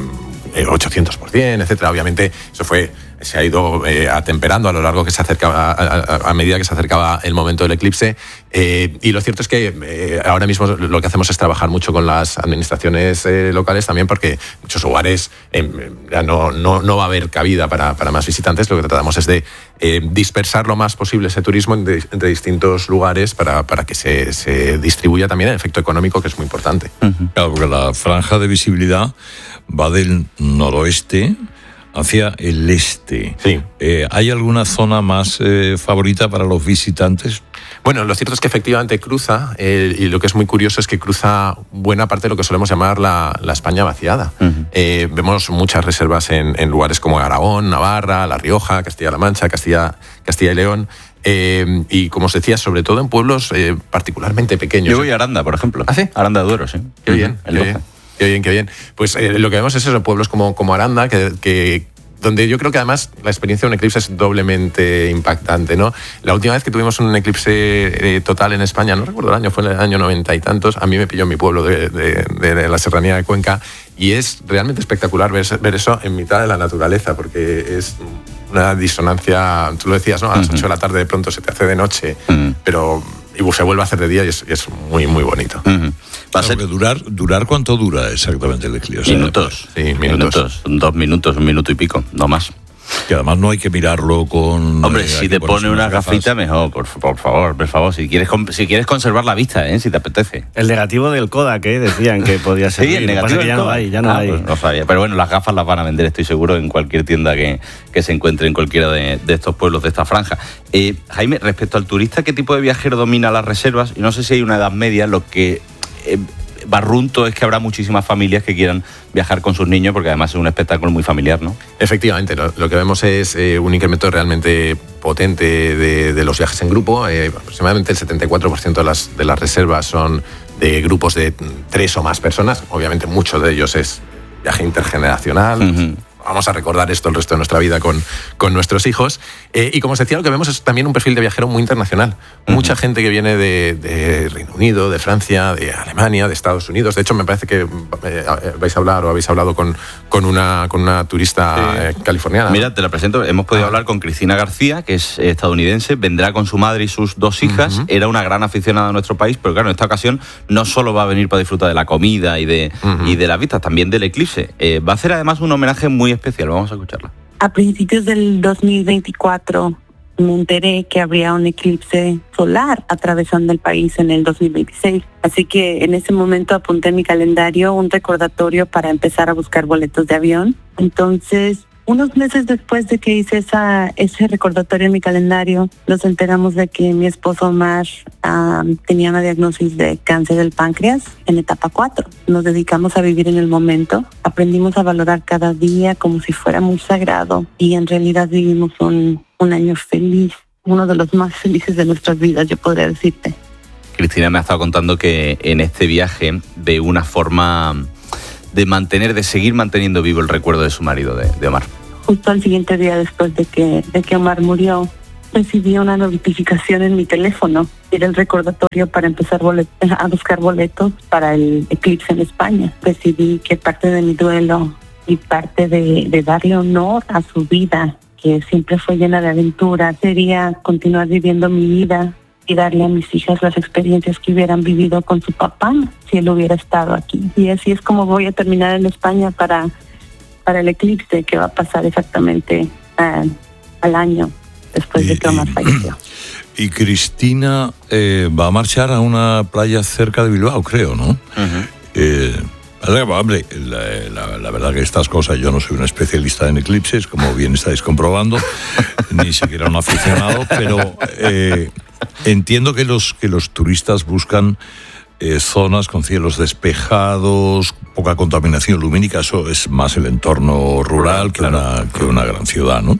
800%, etcétera. Obviamente eso se ha ido atemperando a lo largo que se acercaba, a medida que se acercaba el momento del eclipse. Y lo cierto es que ahora mismo lo que hacemos es trabajar mucho con las administraciones locales también, porque en muchos lugares ya no va a haber cabida para más visitantes. Lo que tratamos es de dispersar lo más posible ese turismo entre distintos lugares para que se distribuya también el efecto económico, que es muy importante. Claro, porque la franja de visibilidad va del noroeste hacia el este. Sí. ¿Hay alguna zona más favorita para los visitantes? Bueno, lo cierto es que efectivamente cruza, y lo que es muy curioso es que cruza buena parte de lo que solemos llamar la España vaciada. Uh-huh. Vemos muchas reservas en lugares como Aragón, Navarra, La Rioja, Castilla-La Mancha, Castilla y León. Y como os decía, sobre todo en pueblos particularmente pequeños. Yo voy a Aranda, por ejemplo. ¿Ah, sí? Aranda de Duero, sí. Qué bien, qué bien. Pues lo que vemos es eso, pueblos como Aranda, que donde yo creo que además la experiencia de un eclipse es doblemente impactante, ¿no? La última vez que tuvimos un eclipse total en España, no recuerdo el año, fue en el año 90 y tantos, a mí me pilló en mi pueblo de la serranía de Cuenca, y es realmente espectacular ver eso en mitad de la naturaleza, porque es una disonancia, tú lo decías, ¿no? A las 8 de la tarde de pronto se te hace de noche, pero se vuelve a hacer de día y es muy, muy bonito. Va a ser que durar ¿cuánto dura exactamente el eclipse? Minutos. Sí, minutos. 2 minutos, 1 minuto y pico, no más. Que además no hay que mirarlo con... Hombre, si te pone una gafita, mejor, por favor. Si quieres conservar la vista, si te apetece. El negativo del Kodak, decían que podía ser. Sí, el negativo del Kodak. Ya no hay. Pues no sabía. Pero bueno, las gafas las van a vender, estoy seguro, en cualquier tienda que se encuentre en cualquiera de estos pueblos de esta franja. Jaime, respecto al turista, ¿qué tipo de viajero domina las reservas? Y no sé si hay una edad media, lo que... barrunto es que habrá muchísimas familias que quieran viajar con sus niños, porque además es un espectáculo muy familiar, ¿no? Efectivamente, lo que vemos es un incremento realmente potente de los viajes en grupo. Aproximadamente el 74% de las reservas son de grupos de 3 o más personas. Obviamente mucho de ellos es viaje intergeneracional. Uh-huh. Vamos a recordar esto el resto de nuestra vida con nuestros hijos. Y como os decía, lo que vemos es también un perfil de viajero muy internacional. Uh-huh. Mucha gente que viene de Reino Unido, de Francia, de Alemania, de Estados Unidos. De hecho, me parece que vais a hablar o habéis hablado con una turista californiana. Mira, te la presento. Hemos podido hablar con Cristina García, que es estadounidense. Vendrá con su madre y sus 2 hijas. Uh-huh. Era una gran aficionada a nuestro país, pero claro, en esta ocasión no solo va a venir para disfrutar de la comida y de las vistas, también del eclipse. Va a hacer además un homenaje muy especial. Vamos a escucharla. A principios del 2024 me enteré que habría un eclipse solar atravesando el país en el 2026. Así que en ese momento apunté en mi calendario un recordatorio para empezar a buscar boletos de avión. Entonces, unos meses después de que hice ese recordatorio en mi calendario, nos enteramos de que mi esposo Omar tenía una diagnosis de cáncer del páncreas en etapa 4. Nos dedicamos a vivir en el momento, aprendimos a valorar cada día como si fuera muy sagrado y en realidad vivimos un año feliz, uno de los más felices de nuestras vidas, yo podría decirte. Cristina me ha estado contando que en este viaje ve una forma de seguir manteniendo vivo el recuerdo de su marido, de Omar. Justo al siguiente día después de que Omar murió, recibí una notificación en mi teléfono. Era el recordatorio para empezar a buscar boletos para el eclipse en España. Decidí que parte de mi duelo y parte de darle honor a su vida, que siempre fue llena de aventuras, sería continuar viviendo mi vida y darle a mis hijas las experiencias que hubieran vivido con su papá si él hubiera estado aquí. Y así es como voy a terminar en España para el eclipse, que va a pasar exactamente al año después de que Omar falleció. Y Cristina va a marchar a una playa cerca de Bilbao, creo, ¿no? Uh-huh. Hombre, la verdad que estas cosas, yo no soy un especialista en eclipses, como bien estáis comprobando, ni siquiera un aficionado, pero entiendo que los turistas buscan zonas con cielos despejados, poca contaminación lumínica. Eso es más el entorno rural que una gran ciudad, ¿no?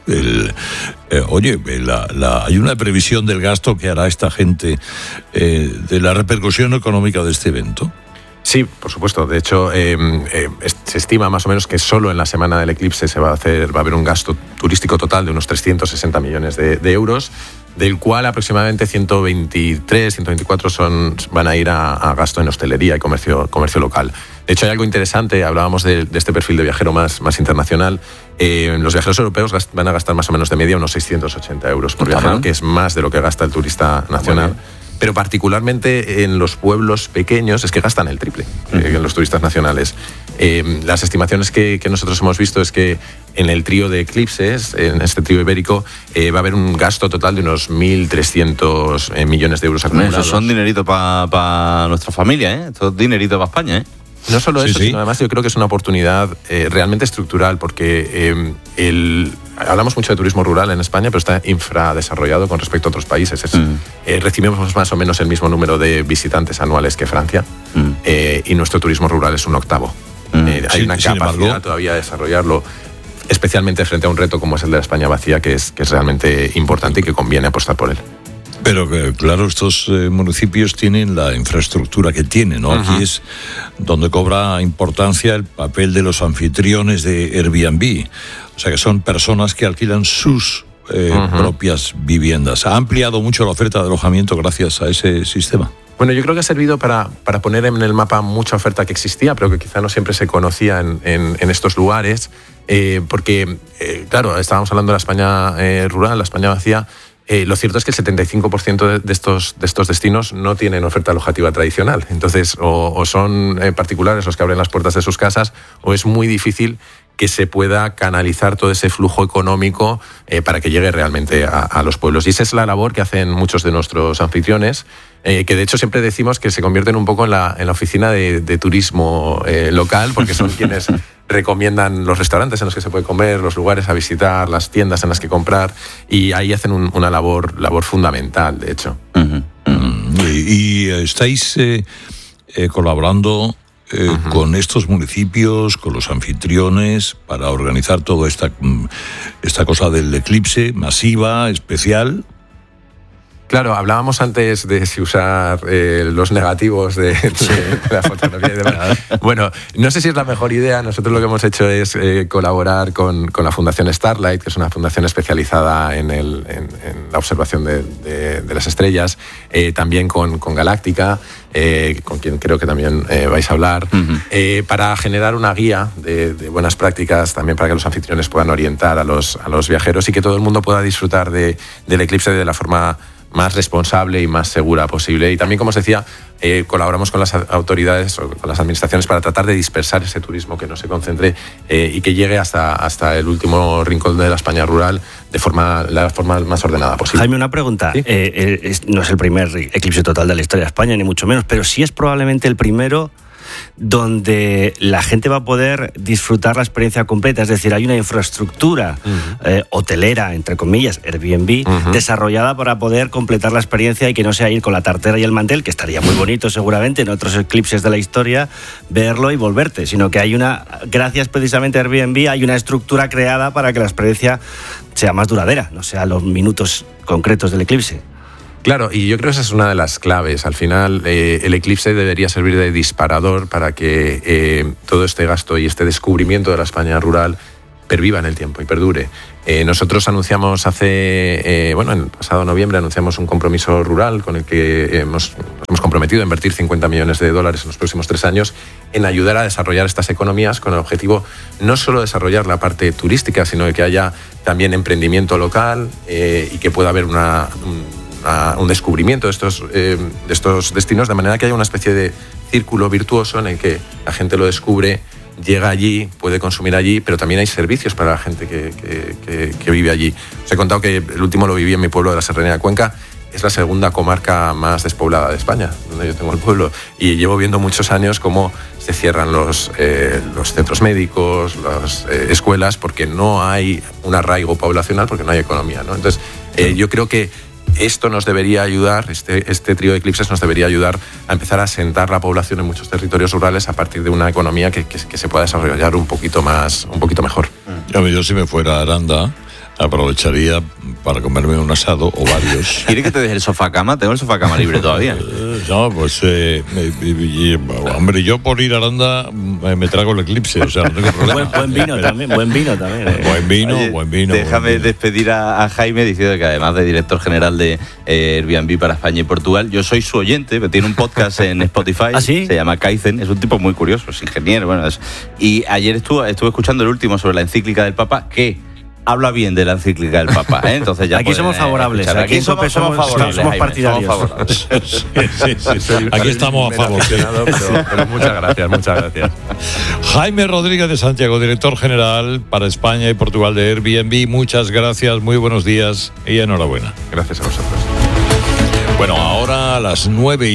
Hay una previsión del gasto que hará esta gente, de la repercusión económica de este evento. Sí, por supuesto. De hecho, se estima más o menos que solo en la semana del eclipse va a haber un gasto turístico total de unos 360 millones de euros, del cual aproximadamente 124 van a ir a gasto en hostelería y comercio local. De hecho, hay algo interesante, hablábamos de este perfil de viajero más internacional. Los viajeros europeos van a gastar más o menos de media unos 680 euros por viajero, que es más de lo que gasta el turista nacional. Pero particularmente en los pueblos pequeños es que gastan el triple en los turistas nacionales. Las estimaciones que nosotros hemos visto es que en el trío de eclipses, en este trío ibérico, va a haber un gasto total de unos 1.300 millones de euros acumulados. Eso son dinerito para nuestra familia, Esto es dinerito para España, No solo eso, sino además yo creo que es una oportunidad realmente estructural, porque hablamos mucho de turismo rural en España, pero está infradesarrollado con respecto a otros países. Recibimos más o menos el mismo número de visitantes anuales que Francia, y nuestro turismo rural es un octavo. Hay una capacidad todavía de desarrollarlo, especialmente frente a un reto como es el de la España vacía, que es realmente importante y que conviene apostar por él. Pero claro, estos municipios tienen la infraestructura que tienen, ¿no? Aquí es donde cobra importancia el papel de los anfitriones de Airbnb. O sea, que son personas que alquilan sus propias viviendas. ¿Ha ampliado mucho la oferta de alojamiento gracias a ese sistema? Bueno, yo creo que ha servido para poner en el mapa mucha oferta que existía, pero que quizá no siempre se conocía en estos lugares, porque, claro, estábamos hablando de la España rural, la España vacía. Lo cierto es que el 75% de estos destinos no tienen oferta alojativa tradicional. Entonces, o son particulares los que abren las puertas de sus casas, o es muy difícil que se pueda canalizar todo ese flujo económico para que llegue realmente a los pueblos. Y esa es la labor que hacen muchos de nuestros anfitriones, que de hecho siempre decimos que se convierten un poco en la oficina de turismo local, porque son quienes recomiendan los restaurantes en los que se puede comer, los lugares a visitar, las tiendas en las que comprar, y ahí hacen una labor fundamental, de hecho. Y estáis colaborando con estos municipios, con los anfitriones, para organizar toda esta cosa del eclipse masiva, especial. Claro, hablábamos antes de si usar los negativos de la fotografía y demás. Bueno, no sé si es la mejor idea. Nosotros lo que hemos hecho es colaborar con la Fundación Starlight, que es una fundación especializada en la observación de las estrellas, también con Galáctica, con quien creo que también vais a hablar, para generar una guía de buenas prácticas, también para que los anfitriones puedan orientar a los viajeros y que todo el mundo pueda disfrutar del eclipse de la forma más responsable y más segura posible. Y también, como os decía, colaboramos con las autoridades o con las administraciones para tratar de dispersar ese turismo, que no se concentre y que llegue hasta el último rincón de la España rural de la forma más ordenada posible. Jaime, una pregunta. ¿Sí? No es el primer eclipse total de la historia de España, ni mucho menos, pero sí es probablemente el primero donde la gente va a poder disfrutar la experiencia completa. Es decir, hay una infraestructura hotelera, entre comillas, Airbnb, desarrollada para poder completar la experiencia y que no sea ir con la tartera y el mantel, que estaría muy bonito seguramente en otros eclipses de la historia, verlo y volverte, sino que gracias precisamente a Airbnb, hay una estructura creada para que la experiencia sea más duradera, no sea los minutos concretos del eclipse. Claro, y yo creo que esa es una de las claves. Al final, el eclipse debería servir de disparador para que todo este gasto y este descubrimiento de la España rural perviva en el tiempo y perdure. Nosotros anunciamos en el pasado noviembre, anunciamos un compromiso rural con el que nos hemos comprometido a invertir $50 millones en los próximos 3 años en ayudar a desarrollar estas economías con el objetivo no solo de desarrollar la parte turística, sino de que haya también emprendimiento local y que pueda haber un descubrimiento de estos destinos, de manera que haya una especie de círculo virtuoso en el que la gente lo descubre, llega allí, puede consumir allí, pero también hay servicios para la gente que vive allí. Os he contado que el último lo viví en mi pueblo de la Serranía de Cuenca. Es la segunda comarca más despoblada de España, donde yo tengo el pueblo, y llevo viendo muchos años cómo se cierran los centros médicos, las escuelas, porque no hay un arraigo poblacional, porque no hay economía, ¿no? Entonces, yo creo que esto nos debería ayudar, este trío de eclipses nos debería ayudar a empezar a asentar la población en muchos territorios rurales a partir de una economía que se pueda desarrollar un poquito mejor. Yo, si me fuera a Aranda, aprovecharía para comerme un asado o varios. ¿Quiere que te deje el sofá cama? Tengo el sofá cama libre todavía. No, pues hombre, yo por ir a Aranda me trago el eclipse, o sea, no tengo problema. Buen vino también. Buen vino. Déjame despedir a Jaime diciendo que además de director general de Airbnb para España y Portugal, yo soy su oyente, tiene un podcast en Spotify. ¿Ah, sí? Se llama Kaizen, es un tipo muy curioso, es ingeniero, y ayer estuve escuchando el último sobre la encíclica del Papa, que habla bien de la encíclica del Papa, ¿eh? Entonces ya aquí somos favorables. Aquí somos favorables. Somos partidarios. Sí. Aquí estamos a favor. Pero muchas gracias. Jaime Rodríguez de Santiago, director general para España y Portugal de Airbnb. Muchas gracias, muy buenos días y enhorabuena. Gracias a vosotros. Bueno, ahora a las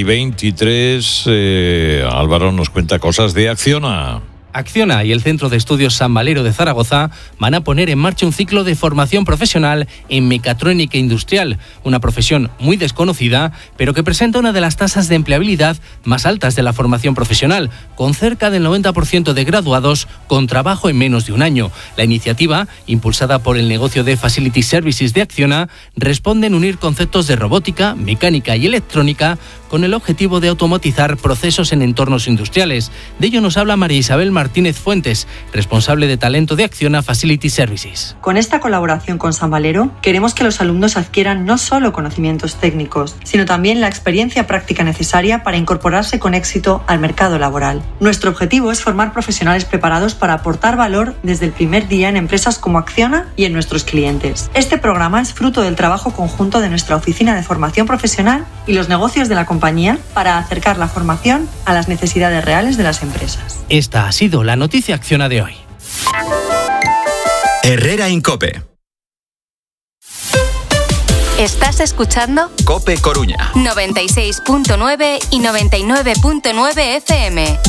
9:23, Álvaro nos cuenta cosas de Acciona. Acciona y el Centro de Estudios San Valero de Zaragoza van a poner en marcha un ciclo de formación profesional en mecatrónica industrial, una profesión muy desconocida, pero que presenta una de las tasas de empleabilidad más altas de la formación profesional, con cerca del 90% de graduados con trabajo en menos de un año. La iniciativa, impulsada por el negocio de Facility Services de Acciona, responde en unir conceptos de robótica, mecánica y electrónica con el objetivo de automatizar procesos en entornos industriales. De ello nos habla María Isabel Martínez Fuentes, responsable de talento de Acciona Facility Services. Con esta colaboración con San Valero, queremos que los alumnos adquieran no solo conocimientos técnicos, sino también la experiencia práctica necesaria para incorporarse con éxito al mercado laboral. Nuestro objetivo es formar profesionales preparados para aportar valor desde el primer día en empresas como Acciona y en nuestros clientes. Este programa es fruto del trabajo conjunto de nuestra Oficina de Formación Profesional y los negocios de la compañía para acercar la formación a las necesidades reales de las empresas. Esta ha sido la noticia Acciona de hoy. Herrera en COPE. ¿Estás escuchando? COPE Coruña. 96.9 y 99.9 FM.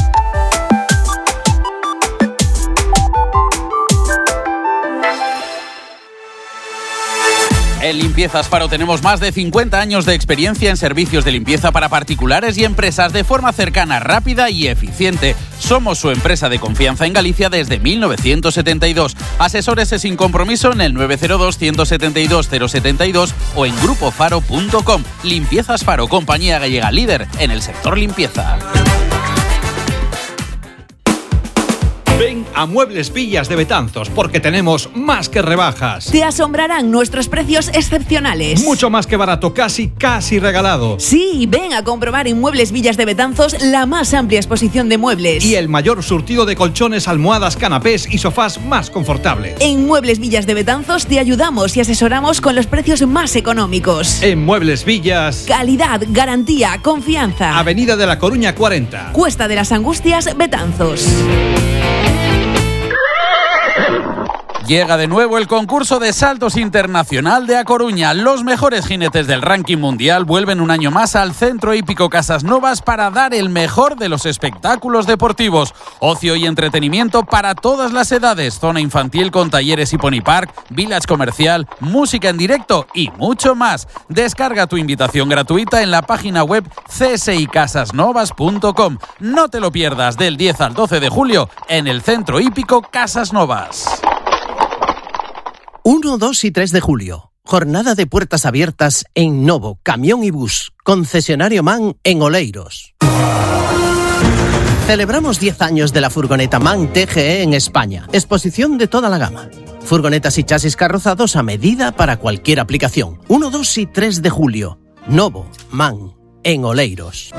En Limpiezas Faro tenemos más de 50 años de experiencia en servicios de limpieza para particulares y empresas de forma cercana, rápida y eficiente. Somos su empresa de confianza en Galicia desde 1972. Asesórese sin compromiso en el 902-172-072 o en grupofaro.com. Limpiezas Faro, compañía gallega líder en el sector limpieza. Ven a Muebles Villas de Betanzos porque tenemos más que rebajas. Te asombrarán nuestros precios excepcionales. Mucho más que barato, casi regalado. Sí, ven a comprobar en Muebles Villas de Betanzos la más amplia exposición de muebles. Y el mayor surtido de colchones, almohadas, canapés y sofás más confortables. En Muebles Villas de Betanzos te ayudamos y asesoramos con los precios más económicos. En Muebles Villas. Calidad, garantía, confianza. Avenida de la Coruña 40. Cuesta de las Angustias, Betanzos. Llega de nuevo el concurso de saltos internacional de A Coruña. Los mejores jinetes del ranking mundial vuelven un año más al Centro Hípico Casas Novas para dar el mejor de los espectáculos deportivos. Ocio y entretenimiento para todas las edades. Zona infantil con talleres y pony park, village comercial, música en directo y mucho más. Descarga tu invitación gratuita en la página web csicasasnovas.com. No te lo pierdas del 10 al 12 de julio en el Centro Hípico Casas Novas. 1, 2 y 3 de julio. Jornada de puertas abiertas en Novo, Camión y Bus. Concesionario MAN en Oleiros. Celebramos 10 años de la furgoneta MAN TGE en España. Exposición de toda la gama. Furgonetas y chasis carrozados a medida para cualquier aplicación. 1, 2 y 3 de julio. Novo, MAN en Oleiros.